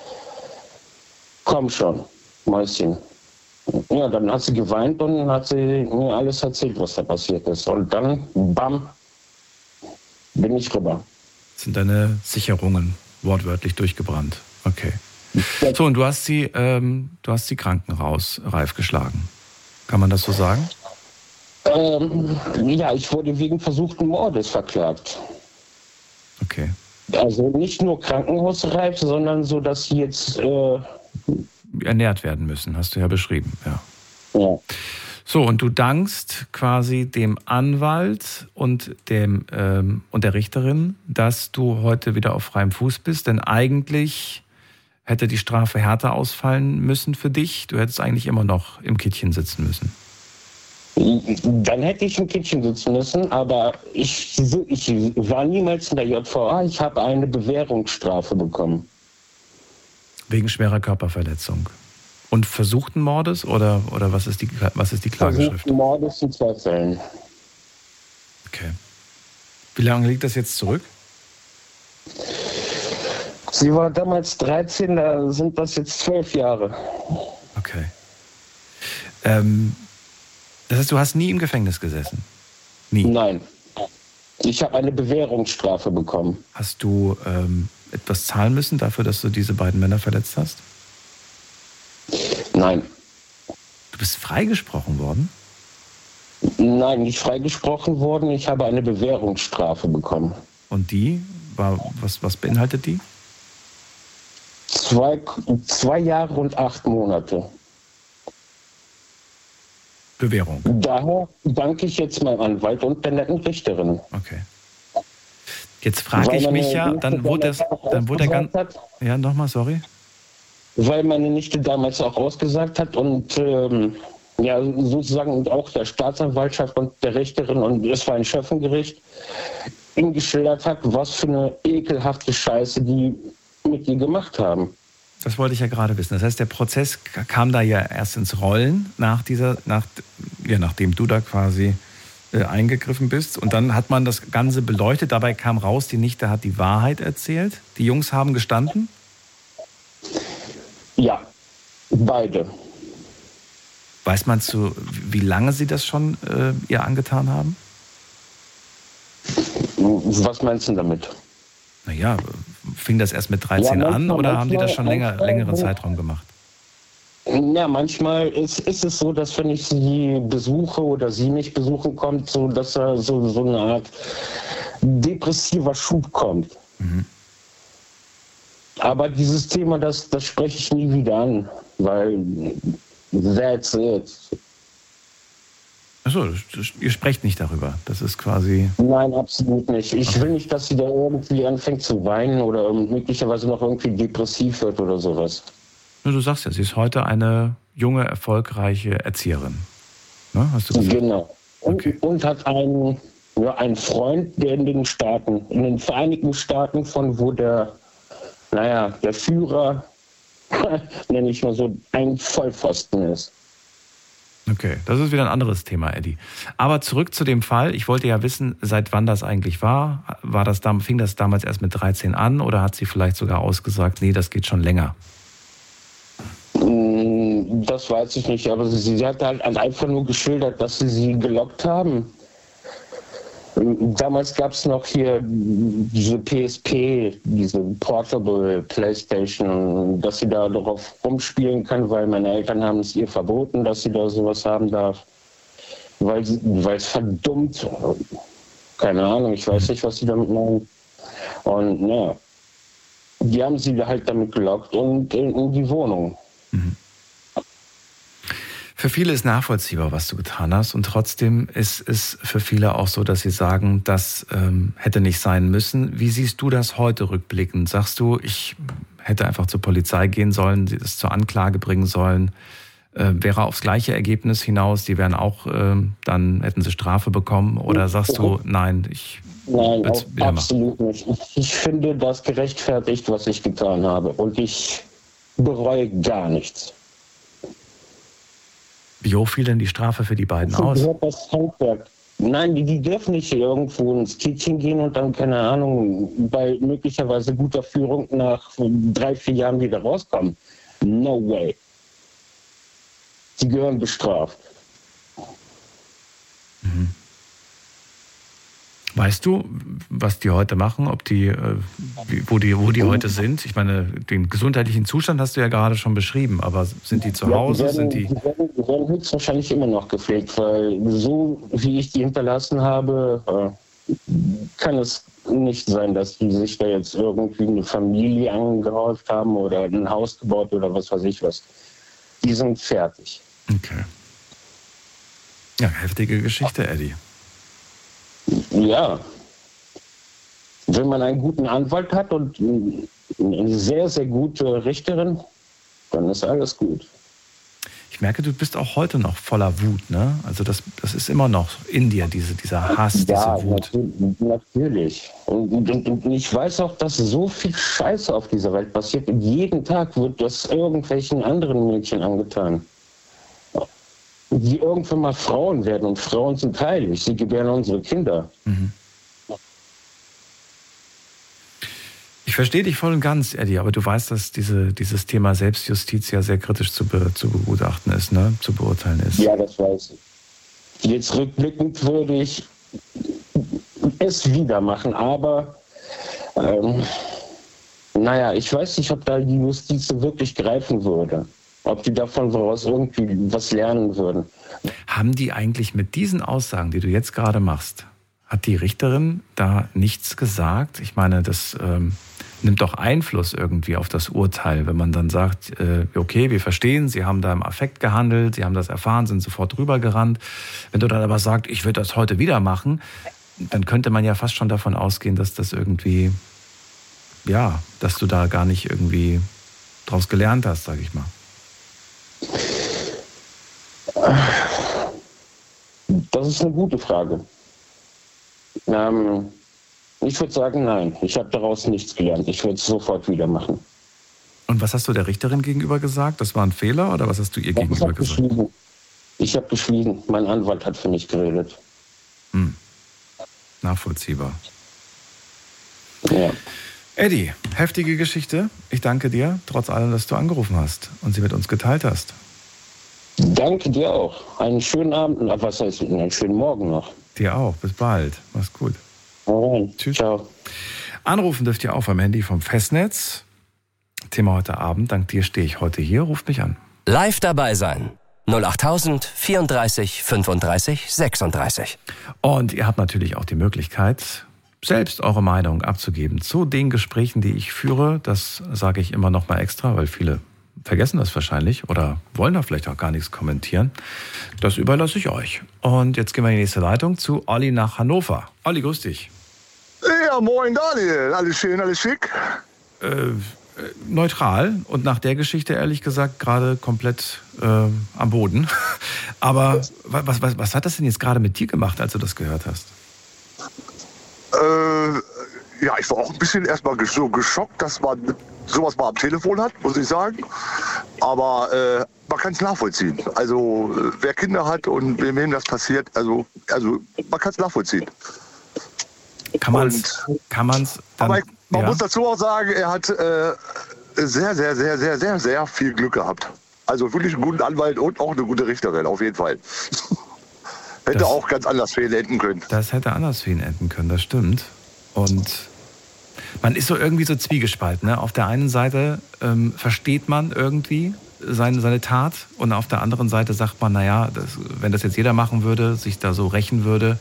komm schon, Mäuschen. Ja, dann hat sie geweint und hat sie mir alles erzählt, was da passiert ist. Und dann, bam, bin ich rüber. Sind deine Sicherungen wortwörtlich durchgebrannt? Okay. So, und du hast sie, ähm, du hast sie krankenhausreif geschlagen. Kann man das so sagen? Ähm, ja, ich wurde wegen versuchten Mordes verklagt. Okay. Also nicht nur krankenhausreif, sondern so, dass sie jetzt äh, ernährt werden müssen, hast du ja beschrieben, ja. Ja. So, und du dankst quasi dem Anwalt und, dem, ähm, und der Richterin, dass du heute wieder auf freiem Fuß bist, denn eigentlich hätte die Strafe härter ausfallen müssen für dich. Du hättest eigentlich immer noch im Kittchen sitzen müssen. Dann hätte ich im Kittchen sitzen müssen, aber ich, ich war niemals in der J V A. Ich habe eine Bewährungsstrafe bekommen. Wegen schwerer Körperverletzung. Und versuchten Mordes oder, oder was ist die, was ist die Klageschrift? Versuchten Mordes in zwei Fällen. Okay. Wie lange liegt das jetzt zurück? Sie war damals dreizehn, da sind das jetzt zwölf Jahre. Okay. Ähm, das heißt, du hast nie im Gefängnis gesessen? Nie? Nein. Ich habe eine Bewährungsstrafe bekommen. Hast du ähm, etwas zahlen müssen dafür, dass du diese beiden Männer verletzt hast? Nein. Du bist freigesprochen worden? Nein, nicht freigesprochen worden. Ich habe eine Bewährungsstrafe bekommen. Und die? War, was, was beinhaltet die? Zwei, zwei Jahre und acht Monate. Bewährung. Daher danke ich jetzt meinem Anwalt und der netten Richterin. Okay. Jetzt frage ich mich ja, dann wurde es, dann wurde der ganz, ja, nochmal, sorry. Weil meine Nichte damals auch ausgesagt hat und ähm, ja, sozusagen auch der Staatsanwaltschaft und der Richterin und es war ein Schöffengericht, ihm geschildert hat, was für eine ekelhafte Scheiße die mit ihr gemacht haben. Das wollte ich ja gerade wissen. Das heißt, der Prozess kam da ja erst ins Rollen, nach dieser, nach, ja, nachdem du da quasi äh, eingegriffen bist. Und dann hat man das Ganze beleuchtet. Dabei kam raus, die Nichte hat die Wahrheit erzählt. Die Jungs haben gestanden? Ja, beide. Weiß man zu, wie lange sie das schon äh, ihr angetan haben? Was meinst du damit? Naja, fing das erst mit dreizehn ja, manchmal, an oder haben die das schon länger, längeren Zeitraum gemacht? Ja, manchmal ist, ist es so, dass wenn ich sie besuche oder sie mich besuchen kommt, so dass da so, so eine Art depressiver Schub kommt. Mhm. Aber dieses Thema, das, das spreche ich nie wieder an, weil that's it. Achso, ihr sprecht nicht darüber. Das ist quasi... Nein, absolut nicht. Ich will nicht, dass sie da irgendwie anfängt zu weinen oder möglicherweise noch irgendwie depressiv wird oder sowas. Du sagst ja, sie ist heute eine junge, erfolgreiche Erzieherin. Ne? Hast du gesagt? Genau. Und, okay. und hat einen, ja, einen Freund, der in den Staaten, in den Vereinigten Staaten, von wo der, naja, der Führer, nenne ich mal so, ein Vollpfosten ist. Okay, das ist wieder ein anderes Thema, Eddie. Aber zurück zu dem Fall. Ich wollte ja wissen, seit wann das eigentlich war. War das, fing das damals erst mit dreizehn an oder hat sie vielleicht sogar ausgesagt, nee, das geht schon länger? Das weiß ich nicht, aber sie, sie hat halt einfach nur geschildert, dass sie sie gelockt haben. Damals gab es noch hier diese P S P, diese Portable Playstation, dass sie da darauf rumspielen kann, weil meine Eltern haben es ihr verboten, dass sie da sowas haben darf. Weil es verdummt, keine Ahnung, ich weiß nicht, was sie damit meinen. Und ja, die haben sie halt damit gelockt und in, in die Wohnung. Mhm. Für viele ist nachvollziehbar, was du getan hast. Und trotzdem ist es für viele auch so, dass sie sagen, das ähm, hätte nicht sein müssen. Wie siehst du das heute rückblickend? Sagst du, ich hätte einfach zur Polizei gehen sollen, das zur Anklage bringen sollen? Äh, wäre aufs gleiche Ergebnis hinaus, die wären auch, äh, dann hätten sie Strafe bekommen? Oder sagst du, nein, ich Nein, würde es wieder absolut machen? nicht. Ich, ich finde das gerechtfertigt, was ich getan habe. Und ich bereue gar nichts. Wie hoch fiel denn die Strafe für die beiden aus? Das Handwerk. Nein, die, die dürfen nicht irgendwo ins Kittchen gehen und dann, keine Ahnung, bei möglicherweise guter Führung nach drei, vier Jahren wieder rauskommen. No way. Sie gehören bestraft. Mhm. Weißt du, was die heute machen, ob die, äh, wo die, wo die heute sind? Ich meine, den gesundheitlichen Zustand hast du ja gerade schon beschrieben, aber sind die zu Hause? Ja, die werden, sind die? Die werden, die werden höchstwahrscheinlich immer noch gepflegt, weil so wie ich die hinterlassen habe, äh, kann es nicht sein, dass die sich da jetzt irgendwie eine Familie angehäuft haben oder ein Haus gebaut oder was weiß ich was. Die sind fertig. Okay. Ja, heftige Geschichte, Eddie. Ja. Wenn man einen guten Anwalt hat und eine sehr, sehr gute Richterin, dann ist alles gut. Ich merke, du bist auch heute noch voller Wut, ne? Also das, das ist immer noch in dir, diese, dieser Hass, ja, diese Wut. Natürlich. natürlich. Und, und, und ich weiß auch, dass so viel Scheiße auf dieser Welt passiert. Und jeden Tag wird das irgendwelchen anderen Mädchen angetan. Die irgendwann mal Frauen werden und Frauen sind heilig. Sie gebären unsere Kinder. Mhm. Ich verstehe dich voll und ganz, Eddie, aber du weißt, dass diese, dieses Thema Selbstjustiz ja sehr kritisch zu, be, zu begutachten ist, ne? Zu beurteilen ist. Ja, das weiß ich. Jetzt rückblickend würde ich es wieder machen, aber ähm, naja, ich weiß nicht, ob da die Justiz wirklich greifen würde. Ob die davon woraus irgendwie was lernen würden. Haben die eigentlich mit diesen Aussagen, die du jetzt gerade machst, hat die Richterin da nichts gesagt? Ich meine, das ähm, nimmt doch Einfluss irgendwie auf das Urteil, wenn man dann sagt, äh, okay, wir verstehen, Sie haben da im Affekt gehandelt, Sie haben das erfahren, sind sofort drüber gerannt. Wenn du dann aber sagst, ich würde das heute wieder machen, dann könnte man ja fast schon davon ausgehen, dass das irgendwie, ja, dass du da gar nicht irgendwie draus gelernt hast, sag ich mal. Das ist eine gute Frage. Ähm, ich würde sagen, nein. Ich habe daraus nichts gelernt. Ich würde es sofort wieder machen. Und was hast du der Richterin gegenüber gesagt? Das war ein Fehler oder was hast du ihr Ich gegenüber hab gesagt? geschwiegen. Ich habe geschwiegen. Mein Anwalt hat für mich geredet. Hm. Nachvollziehbar. Ja. Eddie, heftige Geschichte. Ich danke dir, trotz allem, dass du angerufen hast und sie mit uns geteilt hast. Danke dir auch. Einen schönen Abend, was heißt, einen schönen Morgen noch. Dir auch. Bis bald. Mach's gut. Alright. Tschüss. Ciao. Anrufen dürft ihr auch am Handy vom Festnetz. Thema heute Abend. Dank dir stehe ich heute hier. Ruft mich an. Live dabei sein. null acht tausend vierunddreißig fünfunddreißig sechsunddreißig. Und ihr habt natürlich auch die Möglichkeit, selbst eure Meinung abzugeben zu den Gesprächen, die ich führe. Das sage ich immer noch mal extra, weil viele vergessen das wahrscheinlich oder wollen da vielleicht auch gar nichts kommentieren. Das überlasse ich euch. Und jetzt gehen wir in die nächste Leitung zu Olli nach Hannover. Olli, grüß dich. Ja, moin Daniel. Alles schön, alles schick? Äh, äh, neutral und nach der Geschichte ehrlich gesagt gerade komplett äh, am Boden. Aber was, was, was hat das denn jetzt gerade mit dir gemacht, als du das gehört hast? Äh, ja, ich war auch ein bisschen erstmal so geschockt, dass man sowas mal am Telefon hat, muss ich sagen. Aber äh, man kann es nachvollziehen. Also äh, wer Kinder hat und wem das passiert, also, also man kann es nachvollziehen. Kann man es kann man's dann, aber ich, man ja? muss dazu auch sagen, er hat äh, sehr, sehr, sehr, sehr, sehr, sehr viel Glück gehabt. Also wirklich einen guten Anwalt und auch eine gute Richterin, auf jeden Fall. Hätte das, auch ganz anders für ihn enden können. Das hätte anders für ihn enden können, das stimmt. Und man ist so irgendwie so zwiegespalten. Ne? Auf der einen Seite ähm, versteht man irgendwie seine, seine Tat und auf der anderen Seite sagt man, naja, das, wenn das jetzt jeder machen würde, sich da so rächen würde,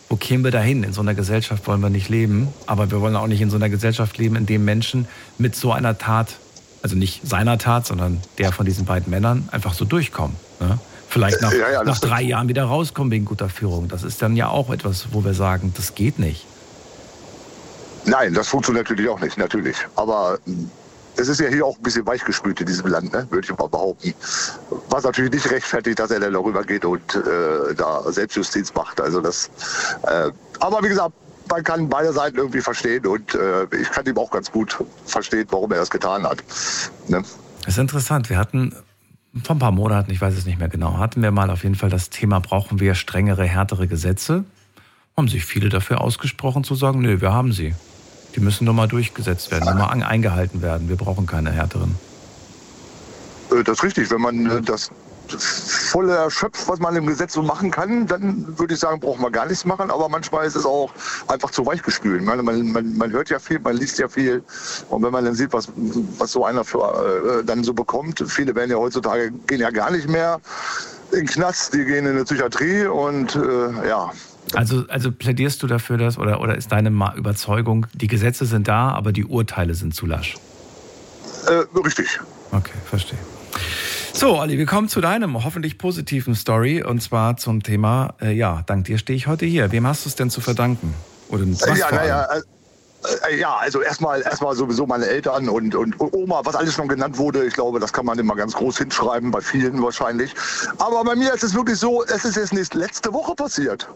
wo kämen wir dahin? In so einer Gesellschaft wollen wir nicht leben, aber wir wollen auch nicht in so einer Gesellschaft leben, in dem Menschen mit so einer Tat, also nicht seiner Tat, sondern der von diesen beiden Männern, einfach so durchkommen. Ne? Vielleicht nach, ja, ja, nach drei Jahren wieder rauskommen wegen guter Führung. Das ist dann ja auch etwas, wo wir sagen, das geht nicht. Nein, das funktioniert natürlich auch nicht, natürlich. Aber es ist ja hier auch ein bisschen weichgespült in diesem Land, ne? Würde ich mal behaupten. Was natürlich nicht rechtfertigt, dass er dann darüber geht und äh, da Selbstjustiz macht. Also das, äh, aber wie gesagt, man kann beide Seiten irgendwie verstehen und äh, ich kann ihm auch ganz gut verstehen, warum er das getan hat. Ne? Das ist interessant. Wir hatten vor ein paar Monaten, ich weiß es nicht mehr genau, hatten wir mal auf jeden Fall das Thema, brauchen wir strengere, härtere Gesetze? Haben sich viele dafür ausgesprochen zu sagen, nö, wir haben sie. Die müssen nur mal durchgesetzt werden, nur mal eingehalten werden. Wir brauchen keine härteren. Das ist richtig. Wenn man das volle erschöpft, was man im Gesetz so machen kann, dann würde ich sagen, braucht man gar nichts machen. Aber manchmal ist es auch einfach zu weichgespült. Man, man, man, man hört ja viel, man liest ja viel. Und wenn man dann sieht, was, was so einer für, äh, dann so bekommt, viele werden ja heutzutage, gehen ja gar nicht mehr in den Knast, die gehen in eine Psychiatrie und äh, ja. Also, also plädierst du dafür, dass, oder, oder ist deine Überzeugung, die Gesetze sind da, aber die Urteile sind zu lasch? Äh, richtig. Okay, verstehe. So, Olli, wir kommen zu deinem hoffentlich positiven Story und zwar zum Thema, äh, ja, dank dir stehe ich heute hier. Wem hast du es denn zu verdanken? Oder was ja, vor allem? naja, äh, ja, also erstmal erstmal sowieso meine Eltern und, und Oma, was alles schon genannt wurde. Ich glaube, das kann man immer ganz groß hinschreiben, bei vielen wahrscheinlich. Aber bei mir ist es wirklich so, es ist jetzt nicht letzte Woche passiert.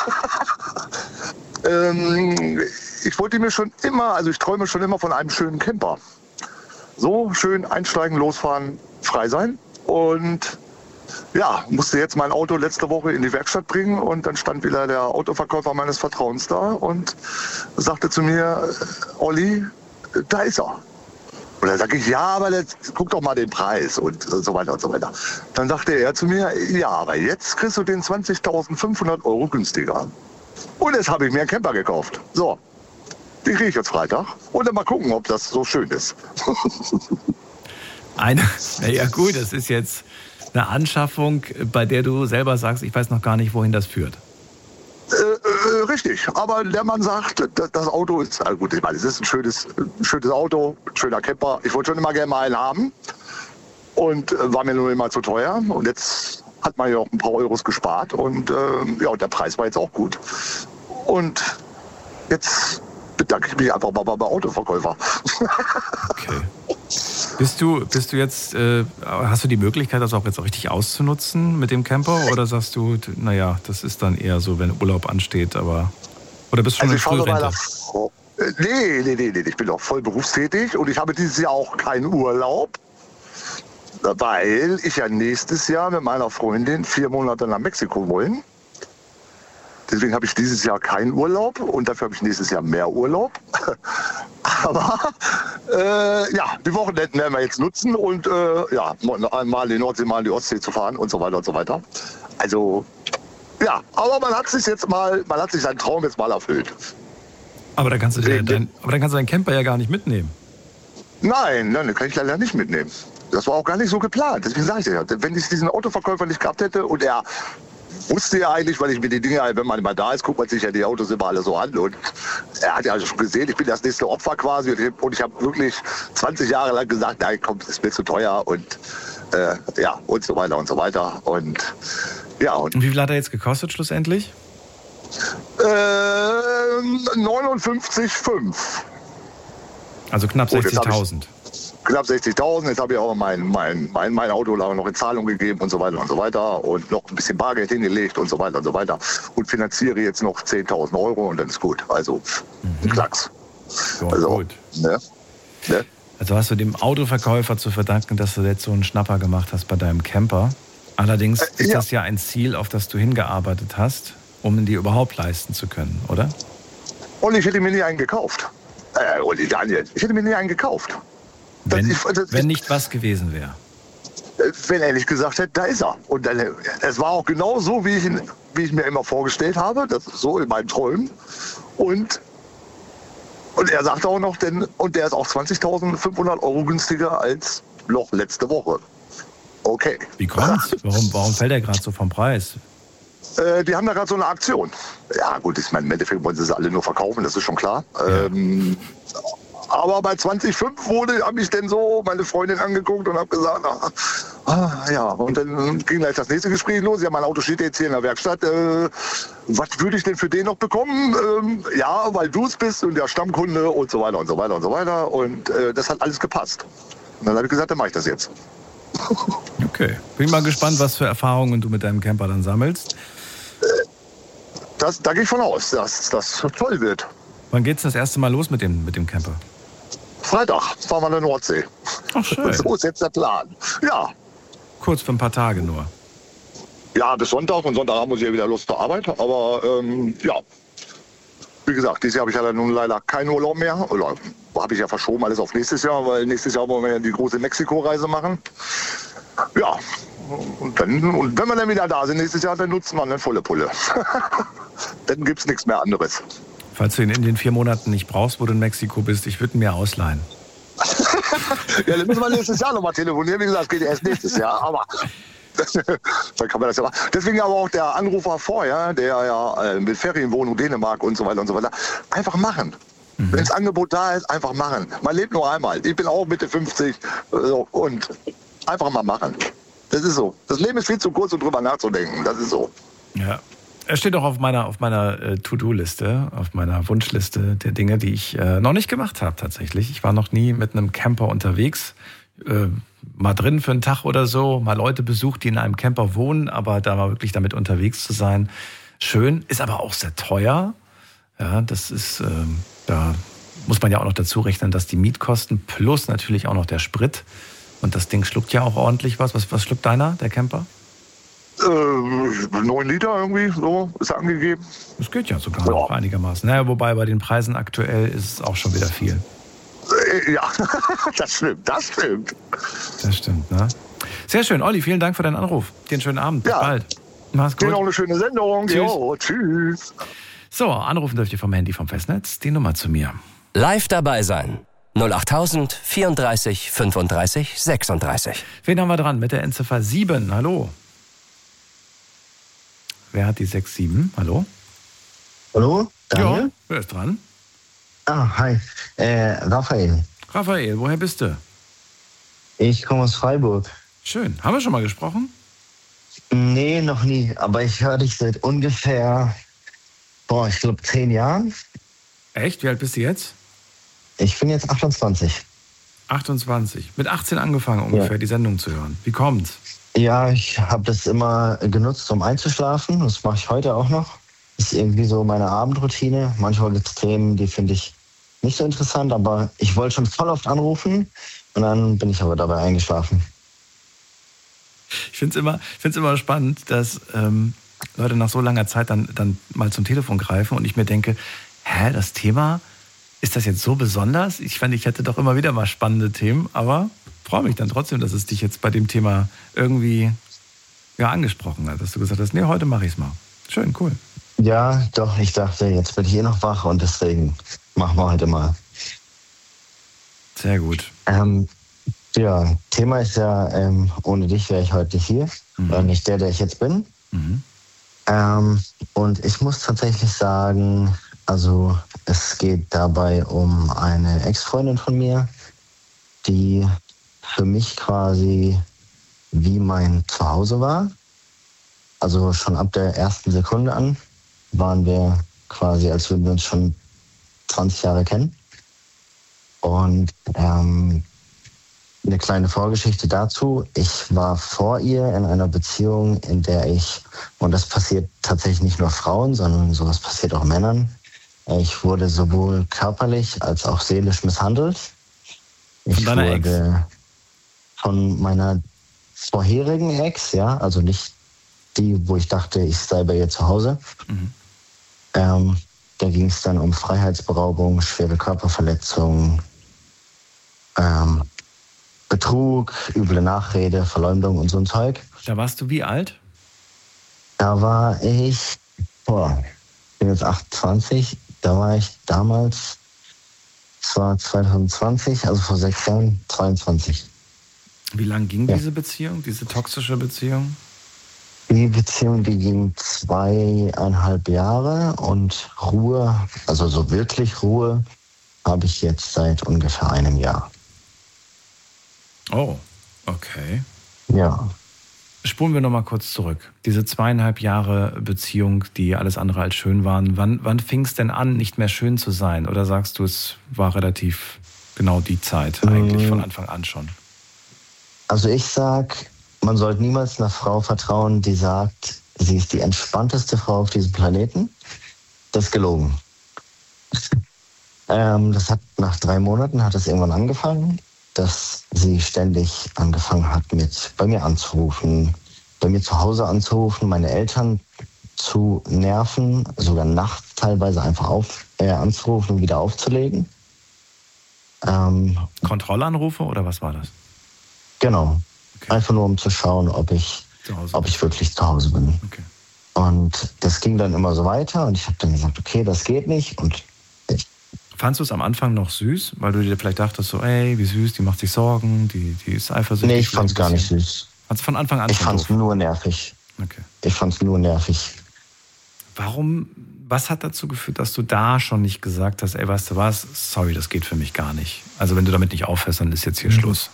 ähm, ich wollte mir schon immer, also ich träume schon immer von einem schönen Camper. So schön einsteigen, losfahren, frei sein. Und ja, musste jetzt mein Auto letzte Woche in die Werkstatt bringen und dann stand wieder der Autoverkäufer meines Vertrauens da und sagte zu mir, Olli, da ist er. Und dann sage ich, ja, aber jetzt guck doch mal den Preis und so weiter und so weiter. Dann sagte er zu mir, ja, aber jetzt kriegst du den zwanzigtausendfünfhundert Euro günstiger. Und jetzt habe ich mir einen Camper gekauft. So, den kriege ich jetzt Freitag und dann mal gucken, ob das so schön ist. Eine, naja gut, das ist jetzt eine Anschaffung, bei der du selber sagst, ich weiß noch gar nicht, wohin das führt. Äh, äh, richtig, aber der Mann sagt, das, das Auto ist, also gut, ich meine, es ist ein schönes, ein schönes Auto, ein schöner Camper. Ich wollte schon immer gerne mal einen haben und äh, war mir nur immer zu teuer. Und jetzt hat man ja auch ein paar Euros gespart und äh, ja, und der Preis war jetzt auch gut. Und jetzt bedanke ich mich einfach mal beim Autoverkäufer. Okay. Bist du, bist du jetzt, äh, hast du die Möglichkeit, das auch jetzt auch richtig auszunutzen mit dem Camper? Oder sagst du, naja, das ist dann eher so, wenn Urlaub ansteht, aber. Oder bist du schon also in Frührente? Nee, nee, nee, nee, ich bin auch voll berufstätig und ich habe dieses Jahr auch keinen Urlaub, weil ich ja nächstes Jahr mit meiner Freundin vier Monate nach Mexiko wollen. Deswegen habe ich dieses Jahr keinen Urlaub und dafür habe ich nächstes Jahr mehr Urlaub. Aber äh, ja, die Wochenenden werden wir jetzt nutzen und äh, ja, mal in die Nordsee, mal in die Ostsee zu fahren und so weiter und so weiter. Also ja, aber man hat sich jetzt mal, man hat sich seinen Traum jetzt mal erfüllt. Aber dann kannst du dir dein, aber dann kannst du deinen Camper ja gar nicht mitnehmen. Nein, nein, den kann ich leider nicht mitnehmen. Das war auch gar nicht so geplant. Deswegen sage ich ja, wenn ich diesen Autoverkäufer nicht gehabt hätte und er wusste ja eigentlich, weil ich mir die Dinge, wenn man mal da ist, guckt man sich ja die Autos immer alle so an. Und er hat ja schon gesehen, ich bin das nächste Opfer quasi. Und ich habe wirklich zwanzig Jahre lang gesagt, nein, komm, das ist mir zu teuer. Und äh, ja, und so weiter und so weiter. Und ja. Und, und wie viel hat er jetzt gekostet schlussendlich? Äh, neunundfünfzig Komma fünf. Also knapp sechzigtausend. Knapp sechzigtausend, jetzt habe ich auch mein, mein, mein, mein Auto noch in Zahlung gegeben und so weiter und so weiter und noch ein bisschen Bargeld hingelegt und so weiter und so weiter und finanziere jetzt noch zehntausend Euro und dann ist gut. Also ein Klacks. Ja, also, gut. Ne? Ne? Also hast du dem Autoverkäufer zu verdanken, dass du jetzt so einen Schnapper gemacht hast bei deinem Camper. Allerdings äh, ist ja. das ja ein Ziel, auf das du hingearbeitet hast, um ihn dir überhaupt leisten zu können, oder? Und ich hätte mir nie einen gekauft. Äh, Olli, Daniel, ich hätte mir nie einen gekauft. Wenn, das, das, wenn nicht was gewesen wäre. Wenn er nicht gesagt hätte, da ist er. Und dann, es war auch genau so, wie ich, ihn, wie ich mir immer vorgestellt habe, das ist so in meinen Träumen. Und, und er sagte auch noch, denn, und der ist auch zwanzigtausendfünfhundert Euro günstiger als noch letzte Woche. Okay. Wie kommt's? Warum, warum fällt er gerade so vom Preis? Äh, die haben da gerade so eine Aktion. Ja gut, ich meine, im Endeffekt wollen sie sie alle nur verkaufen, das ist schon klar. Ja. Ähm, aber bei zwanzig Komma fünf wurde, habe ich dann so meine Freundin angeguckt und habe gesagt, ah, ah, ja. Und dann ging gleich das nächste Gespräch los. Ja, mein Auto steht jetzt hier in der Werkstatt. Äh, was würde ich denn für den noch bekommen? Ähm, ja, weil du es bist und der Stammkunde und so weiter und so weiter und so weiter. Und äh, das hat alles gepasst. Und dann habe ich gesagt, dann mache ich das jetzt. Okay. Bin mal gespannt, was für Erfahrungen du mit deinem Camper dann sammelst. Das, da gehe ich von aus, dass das toll wird. Wann geht's das erste Mal los mit dem, mit dem Camper? Freitag fahren wir in der Nordsee. Ach, schön. So ist jetzt der Plan. Ja. Kurz für ein paar Tage nur. Ja, bis Sonntag. Und Sonntag muss ich ja wieder Lust zur Arbeit. Aber ähm, ja, wie gesagt, dieses Jahr habe ich ja dann nun leider keinen Urlaub mehr. Oder habe ich ja verschoben alles auf nächstes Jahr, weil nächstes Jahr wollen wir ja die große Mexiko-Reise machen. Ja, und, dann, und wenn wir dann wieder da sind nächstes Jahr, dann nutzen wir eine volle Pulle. Dann gibt es nichts mehr anderes. Falls du ihn in den vier Monaten nicht brauchst, wo du in Mexiko bist, ich würde ihn mir ausleihen. Ja, dann müssen wir nächstes Jahr nochmal telefonieren. Wie gesagt, das geht ja erst nächstes Jahr. Aber dann kann man das ja machen. Deswegen aber auch der Anrufer vorher, der ja äh, mit Ferienwohnung Dänemark und so weiter und so weiter, einfach machen. Mhm. Wenn das Angebot da ist, einfach machen. Man lebt nur einmal. Ich bin auch Mitte fünfzig so, und einfach mal machen. Das ist so. Das Leben ist viel zu kurz, um drüber nachzudenken. Das ist so. Ja. Er steht auch auf meiner, auf meiner äh, To-Do-Liste, auf meiner Wunschliste der Dinge, die ich äh, noch nicht gemacht habe tatsächlich. Ich war noch nie mit einem Camper unterwegs. Äh, mal drin für einen Tag oder so, mal Leute besucht, die in einem Camper wohnen, aber da mal wirklich damit unterwegs zu sein, schön, ist aber auch sehr teuer. Ja, das ist, äh, da muss man ja auch noch dazu rechnen, dass die Mietkosten plus natürlich auch noch der Sprit. Und das Ding schluckt ja auch ordentlich was. Was, was schluckt deiner, der Camper? Äh, neun Liter irgendwie, so ist angegeben. Das geht ja sogar ja. noch einigermaßen. Naja, wobei bei den Preisen aktuell ist es auch schon wieder viel. Äh, ja, das stimmt, das stimmt. Das stimmt, ne? Sehr schön. Olli, vielen Dank für deinen Anruf. Dir einen schönen Abend. Bis ja. bald. Mach's gut. Dir noch eine schöne Sendung. Tschüss. Jo, tschüss. So, anrufen dürft ihr vom Handy vom Festnetz. Die Nummer zu mir. Live dabei sein. null acht tausend vierunddreißig fünfunddreißig sechsunddreißig. Wen haben wir dran? Mit der Endziffer sieben. Hallo. Wer hat die sechs sieben? Hallo? Hallo? Daniel? Ja, wer ist dran? Ah, hi. Äh, Raphael. Raphael, woher bist du? Ich komme aus Freiburg. Schön. Haben wir schon mal gesprochen? Nee, noch nie. Aber ich höre dich seit ungefähr, boah, ich glaube zehn Jahren. Echt? Wie alt bist du jetzt? Ich bin jetzt achtundzwanzig. achtundzwanzig. Mit achtzehn angefangen ungefähr, ja. Die Sendung zu hören. Wie kommt's? Ja, ich habe das immer genutzt, um einzuschlafen. Das mache ich heute auch noch. Das ist irgendwie so meine Abendroutine. Manchmal gibt es Themen, die finde ich nicht so interessant, aber ich wollte schon voll oft anrufen und dann bin ich aber dabei eingeschlafen. Ich finde es immer, find's immer spannend, dass ähm, Leute nach so langer Zeit dann, dann mal zum Telefon greifen und ich mir denke, hä, das Thema, ist das jetzt so besonders? Ich fand, ich hätte doch immer wieder mal spannende Themen, aber freue mich dann trotzdem, dass es dich jetzt bei dem Thema irgendwie ja, angesprochen hat, dass du gesagt hast, nee, heute mache ich es mal. Schön, cool. Ja, doch, ich dachte, jetzt bin ich eh noch wach und deswegen machen wir heute mal. Sehr gut. Ähm, ja, Thema ist ja, ähm, ohne dich wäre ich heute nicht hier, mhm. oder nicht der, der ich jetzt bin. Mhm. Ähm, und ich muss tatsächlich sagen, also es geht dabei um eine Ex-Freundin von mir, die für mich quasi wie mein Zuhause war. Also schon ab der ersten Sekunde an waren wir quasi, als würden wir uns schon zwanzig Jahre kennen. Und ähm, eine kleine Vorgeschichte dazu. Ich war vor ihr in einer Beziehung, in der ich, und das passiert tatsächlich nicht nur Frauen, sondern sowas passiert auch Männern, ich wurde sowohl körperlich als auch seelisch misshandelt. Ich von deiner wurde Ex? Von meiner vorherigen Ex, ja, also nicht die, wo ich dachte, ich sei bei ihr zu Hause. Mhm. Ähm, da ging es dann um Freiheitsberaubung, schwere Körperverletzung, ähm, Betrug, üble Nachrede, Verleumdung und so ein Zeug. Da warst du wie alt? Da war ich, boah, ich bin jetzt achtundzwanzig, da war ich damals, es war zwanzig zwanzig, also vor sechs Jahren, zweiundzwanzig. Wie lang ging ja. diese Beziehung, diese toxische Beziehung? Die Beziehung, die ging zweieinhalb Jahre und Ruhe, also so wirklich Ruhe, habe ich jetzt seit ungefähr einem Jahr. Oh, okay. Ja. Spulen wir nochmal kurz zurück. Diese zweieinhalb Jahre Beziehung, die alles andere als schön waren, wann, wann fing es denn an, nicht mehr schön zu sein? Oder sagst du, es war relativ genau die Zeit eigentlich, von Anfang an schon? Also ich sag, man sollte niemals einer Frau vertrauen, die sagt, sie ist die entspannteste Frau auf diesem Planeten. Das ist gelogen. ähm, das hat nach drei Monaten hat es irgendwann angefangen, dass sie ständig angefangen hat, mit bei mir anzurufen, bei mir zu Hause anzurufen, meine Eltern zu nerven, sogar nachts teilweise einfach auf, äh, anzurufen und wieder aufzulegen. Ähm, Kontrollanrufe oder was war das? Genau. Okay. Einfach nur, um zu schauen, ob ich, ob ich wirklich zu Hause bin. Okay. Und das ging dann immer so weiter und ich habe dann gesagt, okay, das geht nicht. Und ich Fandst du es am Anfang noch süß, weil du dir vielleicht dachtest, so, ey, wie süß, die macht sich Sorgen, die, die ist eifersüchtig? Nee, ich fand es gar nicht süß. Fandst du von Anfang an Ich schon fand es doof? nur nervig. Okay. Ich fand es nur nervig. Warum, was hat dazu geführt, dass du da schon nicht gesagt hast, ey, weißt du was, sorry, das geht für mich gar nicht. Also wenn du damit nicht aufhörst, dann ist jetzt hier mhm. Schluss.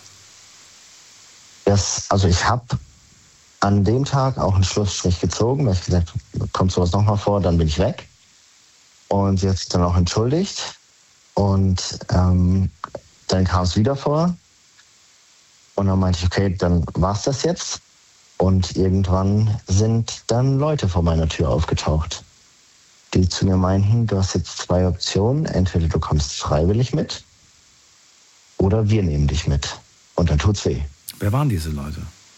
Das, also ich habe an dem Tag auch einen Schlussstrich gezogen, weil ich gesagt habe, kommt sowas nochmal vor, dann bin ich weg. Und sie hat sich dann auch entschuldigt. Und ähm, dann kam es wieder vor. Und dann meinte ich, okay, dann war's das jetzt. Und irgendwann sind dann Leute vor meiner Tür aufgetaucht, die zu mir meinten, du hast jetzt zwei Optionen. Entweder du kommst freiwillig mit oder wir nehmen dich mit. Und dann tut's weh. Wer waren diese Leute?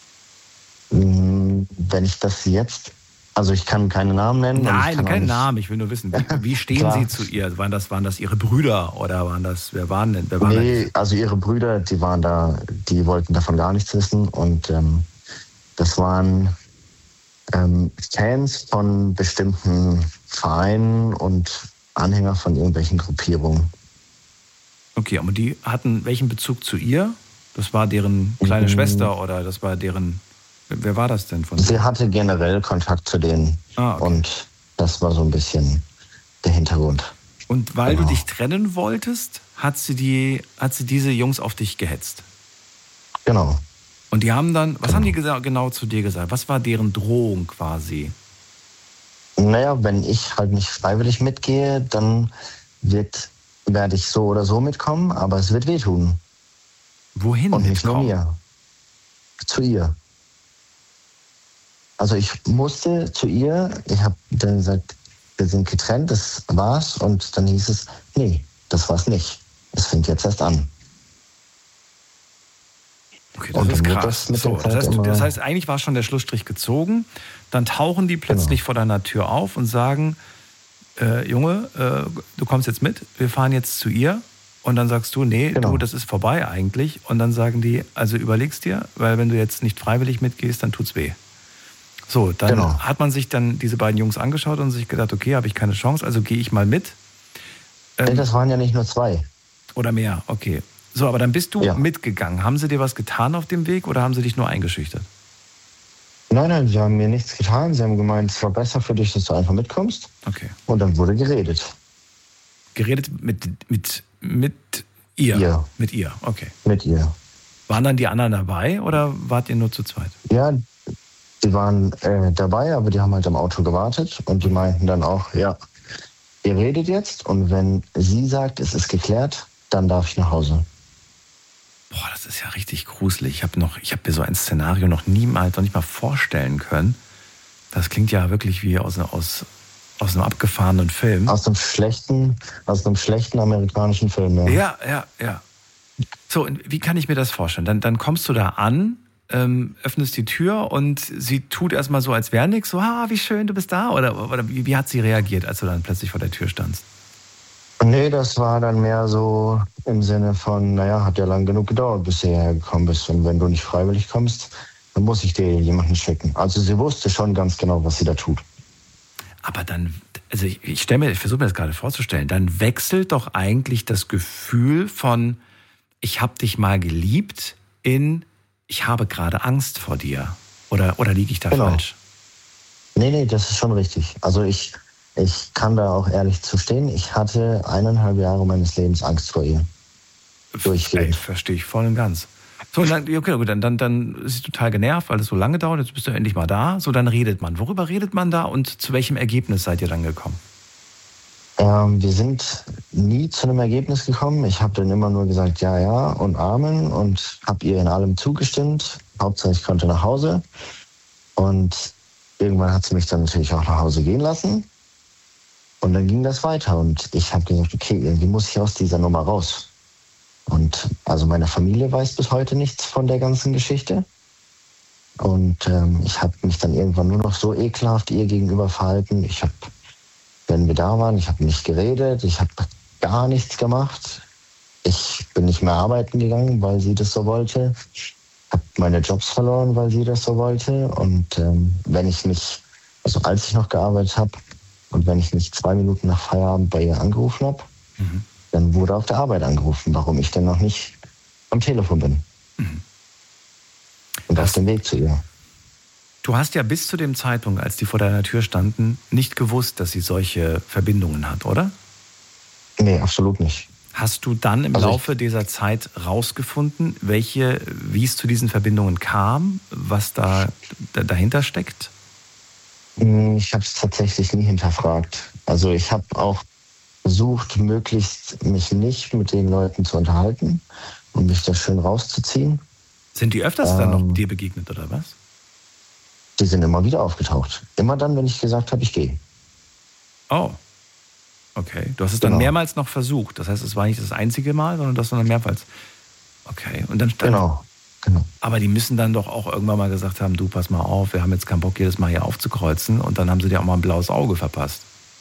Wenn ich das jetzt, also ich kann keine Namen nennen. Nein, keinen nicht, Namen. Ich will nur wissen, wie, wie stehen sie zu ihr? Waren das, waren das ihre Brüder oder waren das, wer waren denn? Wer waren nee, das? Also ihre Brüder, die waren da, die wollten davon gar nichts wissen. Und ähm, das waren ähm, Fans von bestimmten Vereinen und Anhänger von irgendwelchen Gruppierungen. Okay, aber die hatten welchen Bezug zu ihr? Das war deren kleine mhm. Schwester oder das war deren... Wer war das denn von Sie hatte generell Kontakt zu denen. Ah, okay. Und das war so ein bisschen der Hintergrund. Und weil genau. du dich trennen wolltest, hat sie, die, hat sie diese Jungs auf dich gehetzt? Genau. Und die haben dann... Was genau. haben die gesa- genau zu dir gesagt? Was war deren Drohung quasi? Naja, wenn ich halt nicht freiwillig mitgehe, dann wird, werde ich so oder so mitkommen, aber es wird wehtun. Wohin und nicht mitkommen? nur mir. Zu ihr. Also ich musste zu ihr, ich habe dann gesagt, wir sind getrennt, das war's. Und dann hieß es, nee, das war's nicht. Es fängt jetzt erst an. Okay, das ist krass. Das, so, das, heißt, das heißt, eigentlich war schon der Schlussstrich gezogen. Dann tauchen die plötzlich genau. vor deiner Tür auf und sagen, äh, Junge, äh, du kommst jetzt mit, wir fahren jetzt zu ihr. Und dann sagst du, nee, genau. du, das ist vorbei eigentlich. Und dann sagen die, also überlegst dir, weil wenn du jetzt nicht freiwillig mitgehst, dann tut's weh. So, dann genau. hat man sich dann diese beiden Jungs angeschaut und sich gedacht, okay, habe ich keine Chance, also gehe ich mal mit. Ähm, nee, das waren ja nicht nur zwei. Oder mehr, okay. So, aber dann bist du ja. mitgegangen. Haben sie dir was getan auf dem Weg oder haben sie dich nur eingeschüchtert? Nein, nein, sie haben mir nichts getan. Sie haben gemeint, es war besser für dich, dass du einfach mitkommst. Okay. Und dann wurde geredet. Geredet mit, mit, mit ihr? Ja. Mit ihr, okay. Mit ihr. Waren dann die anderen dabei oder wart ihr nur zu zweit? Ja, die waren äh, dabei, aber die haben halt am Auto gewartet und die meinten dann auch, ja, ihr redet jetzt und wenn sie sagt, es ist geklärt, dann darf ich nach Hause. Boah, das ist ja richtig gruselig. Ich habe noch, ich habe mir so ein Szenario noch niemals, noch nicht mal vorstellen können. Das klingt ja wirklich wie aus, aus, aus einem abgefahrenen Film. Aus einem schlechten, aus einem schlechten amerikanischen Film, ja. Ja, ja, ja. So, wie kann ich mir das vorstellen? Dann, dann kommst du da an, ähm, öffnest die Tür und sie tut erstmal so, als wäre nichts. So, ah, wie schön, du bist da. Oder, oder wie, wie hat sie reagiert, als du dann plötzlich vor der Tür standst? Nee, das war dann mehr so im Sinne von, naja, hat ja lang genug gedauert, bis du hierher gekommen bist. Und wenn du nicht freiwillig kommst, dann muss ich dir jemanden schicken. Also sie wusste schon ganz genau, was sie da tut. Aber dann, also ich, ich stelle mir, ich versuche mir das gerade vorzustellen, dann wechselt doch eigentlich das Gefühl von, ich habe dich mal geliebt, in, ich habe gerade Angst vor dir. Oder, oder liege ich da genau. falsch? Nee, nee, das ist schon richtig. Also ich, ich kann da auch ehrlich zu stehen. Ich hatte eineinhalb Jahre meines Lebens Angst vor ihr. Durchgehend. Ey, verstehe ich voll und ganz. So, und dann, okay, gut, dann, dann, dann ist sie total genervt, weil es so lange dauert. Jetzt bist du endlich mal da. So, dann redet man. Worüber redet man da und zu welchem Ergebnis seid ihr dann gekommen? Ähm, wir sind nie zu einem Ergebnis gekommen. Ich habe dann immer nur gesagt, ja, ja und Amen und habe ihr in allem zugestimmt. Hauptsache, ich konnte nach Hause. Und irgendwann hat sie mich dann natürlich auch nach Hause gehen lassen. Und dann ging das weiter. Und ich habe gesagt, okay, irgendwie muss ich aus dieser Nummer raus. Und also meine Familie weiß bis heute nichts von der ganzen Geschichte. Und ähm, ich habe mich dann irgendwann nur noch so ekelhaft ihr gegenüber verhalten. Ich habe, wenn wir da waren, ich habe nicht geredet, ich habe gar nichts gemacht. Ich bin nicht mehr arbeiten gegangen, weil sie das so wollte. Ich habe meine Jobs verloren, weil sie das so wollte. Und ähm, wenn ich nicht, also als ich noch gearbeitet habe und wenn ich nicht zwei Minuten nach Feierabend bei ihr angerufen habe, mhm. dann wurde auf der Arbeit angerufen, warum ich denn noch nicht am Telefon bin. Mhm. Und auf dem Weg zu ihr. Du hast ja bis zu dem Zeitpunkt, als die vor deiner Tür standen, nicht gewusst, dass sie solche Verbindungen hat, oder? Nee, absolut nicht. Hast du dann im also Laufe ich, dieser Zeit rausgefunden, welche, wie es zu diesen Verbindungen kam, was da, da dahinter steckt? Ich habe es tatsächlich nie hinterfragt. Also ich habe auch versucht, möglichst mich nicht mit den Leuten zu unterhalten und mich da schön rauszuziehen. Sind die öfters ähm, dann noch dir begegnet, oder was? Die sind immer wieder aufgetaucht. Immer dann, wenn ich gesagt habe, ich gehe. Oh, okay. Du hast es dann genau. mehrmals noch versucht. Das heißt, es war nicht das einzige Mal, sondern das dann mehrmals. Okay. Und dann stand, genau. genau. Aber die müssen dann doch auch irgendwann mal gesagt haben, du, pass mal auf, wir haben jetzt keinen Bock, jedes Mal hier aufzukreuzen. Und dann haben sie dir auch mal ein blaues Auge verpasst.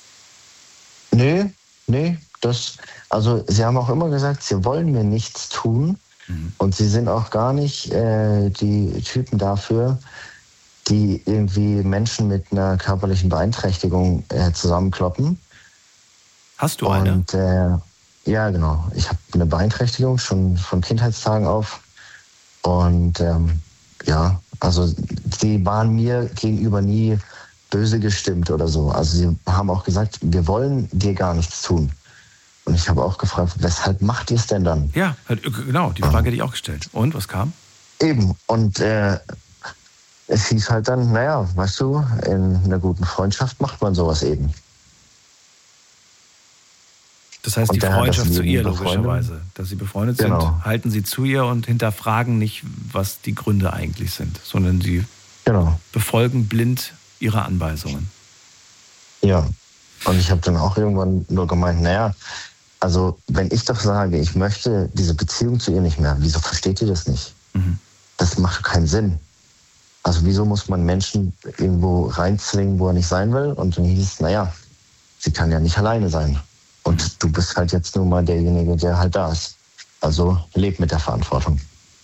Nee, nee. Das, also sie haben auch immer gesagt, sie wollen mir nichts tun. Mhm. Und sie sind auch gar nicht äh, die Typen dafür, die irgendwie Menschen mit einer körperlichen Beeinträchtigung äh, zusammenkloppen. Hast du eine? Und, äh, ja, genau. Ich habe eine Beeinträchtigung schon von Kindheitstagen auf. Und ähm, ja, also sie waren mir gegenüber nie böse gestimmt oder so. Also sie haben auch gesagt, wir wollen dir gar nichts tun. Und ich habe auch gefragt, weshalb macht ihr es denn dann? Ja, genau, die Frage hätte ich auch gestellt. Und, was kam? Eben, und äh, es hieß halt dann, naja, weißt du, in einer guten Freundschaft macht man sowas eben. Das heißt, und die Freundschaft zu ihr logischerweise, dass sie befreundet genau. sind, halten sie zu ihr und hinterfragen nicht, was die Gründe eigentlich sind, sondern sie genau. befolgen blind ihre Anweisungen. Ja, und ich habe dann auch irgendwann nur gemeint, naja, also wenn ich doch sage, ich möchte diese Beziehung zu ihr nicht mehr, wieso versteht ihr das nicht? Mhm. Das macht keinen Sinn. Also wieso muss man Menschen irgendwo reinzwingen, wo er nicht sein will? Und dann hieß es, naja, sie kann ja nicht alleine sein. Und du bist halt jetzt nur mal derjenige, der halt da ist. Also leb mit der Verantwortung.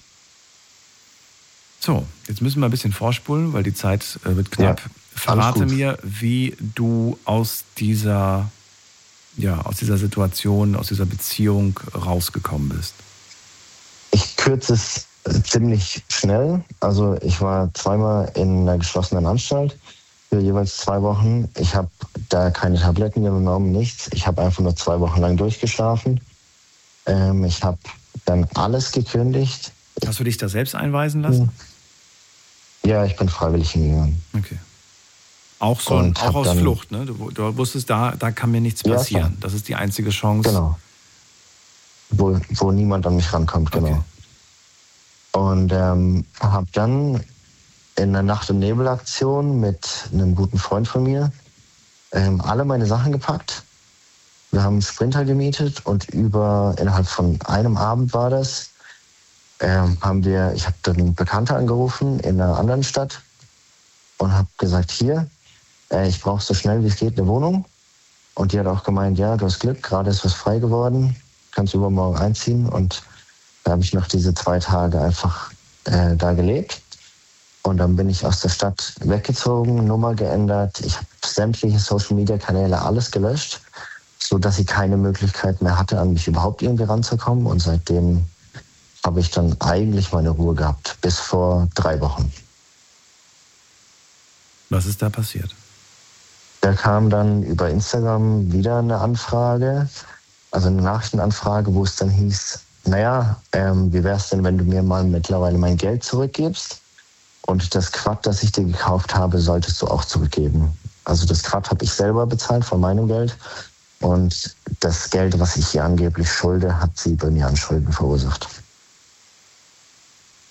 So, jetzt müssen wir ein bisschen vorspulen, weil die Zeit äh, wird knapp. Ja, Verrate mir, wie du aus dieser, ja, aus dieser Situation, aus dieser Beziehung rausgekommen bist. Ich kürze es ziemlich schnell. Also ich war zweimal in einer geschlossenen Anstalt für jeweils zwei Wochen. Ich habe da keine Tabletten genommen, nichts. Ich habe einfach nur zwei Wochen lang durchgeschlafen. Ähm, ich habe dann alles gekündigt. Hast du dich da selbst einweisen lassen? Ja, ich bin freiwillig hingegangen. Okay. Auch, so, auch aus dann, Flucht, ne? Du, du wusstest, da, da kann mir nichts passieren. Ja, das ist die einzige Chance. Genau. Wo, wo niemand an mich rankommt, genau. Okay. Und ähm, habe dann in der Nacht- und Nebelaktion mit einem guten Freund von mir ähm, alle meine Sachen gepackt. Wir haben einen Sprinter gemietet und über innerhalb von einem Abend war das, ähm, haben wir, ich habe dann einen Bekannter angerufen in einer anderen Stadt und habe gesagt, hier, äh, ich brauche so schnell wie es geht eine Wohnung. Und die hat auch gemeint, ja, du hast Glück, gerade ist was frei geworden, kannst übermorgen einziehen. Und da habe ich noch diese zwei Tage einfach äh, da gelebt. Und dann bin ich aus der Stadt weggezogen, Nummer geändert. Ich habe sämtliche Social-Media-Kanäle, alles gelöscht, sodass sie keine Möglichkeit mehr hatte, an mich überhaupt irgendwie ranzukommen. Und seitdem habe ich dann eigentlich meine Ruhe gehabt, bis vor drei Wochen. Was ist da passiert? Da kam dann über Instagram wieder eine Anfrage, also eine Nachrichtenanfrage, wo es dann hieß, naja, ähm, wie wär's denn, wenn du mir mal mittlerweile mein Geld zurückgibst? Und das Quad, das ich dir gekauft habe, solltest du auch zurückgeben. Also das Quad habe ich selber bezahlt von meinem Geld. Und das Geld, was ich ihr angeblich schulde, hat sie bei mir an Schulden verursacht.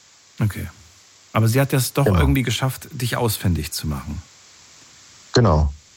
Okay. Aber sie hat es doch genau. irgendwie geschafft, dich ausfindig zu machen. Genau.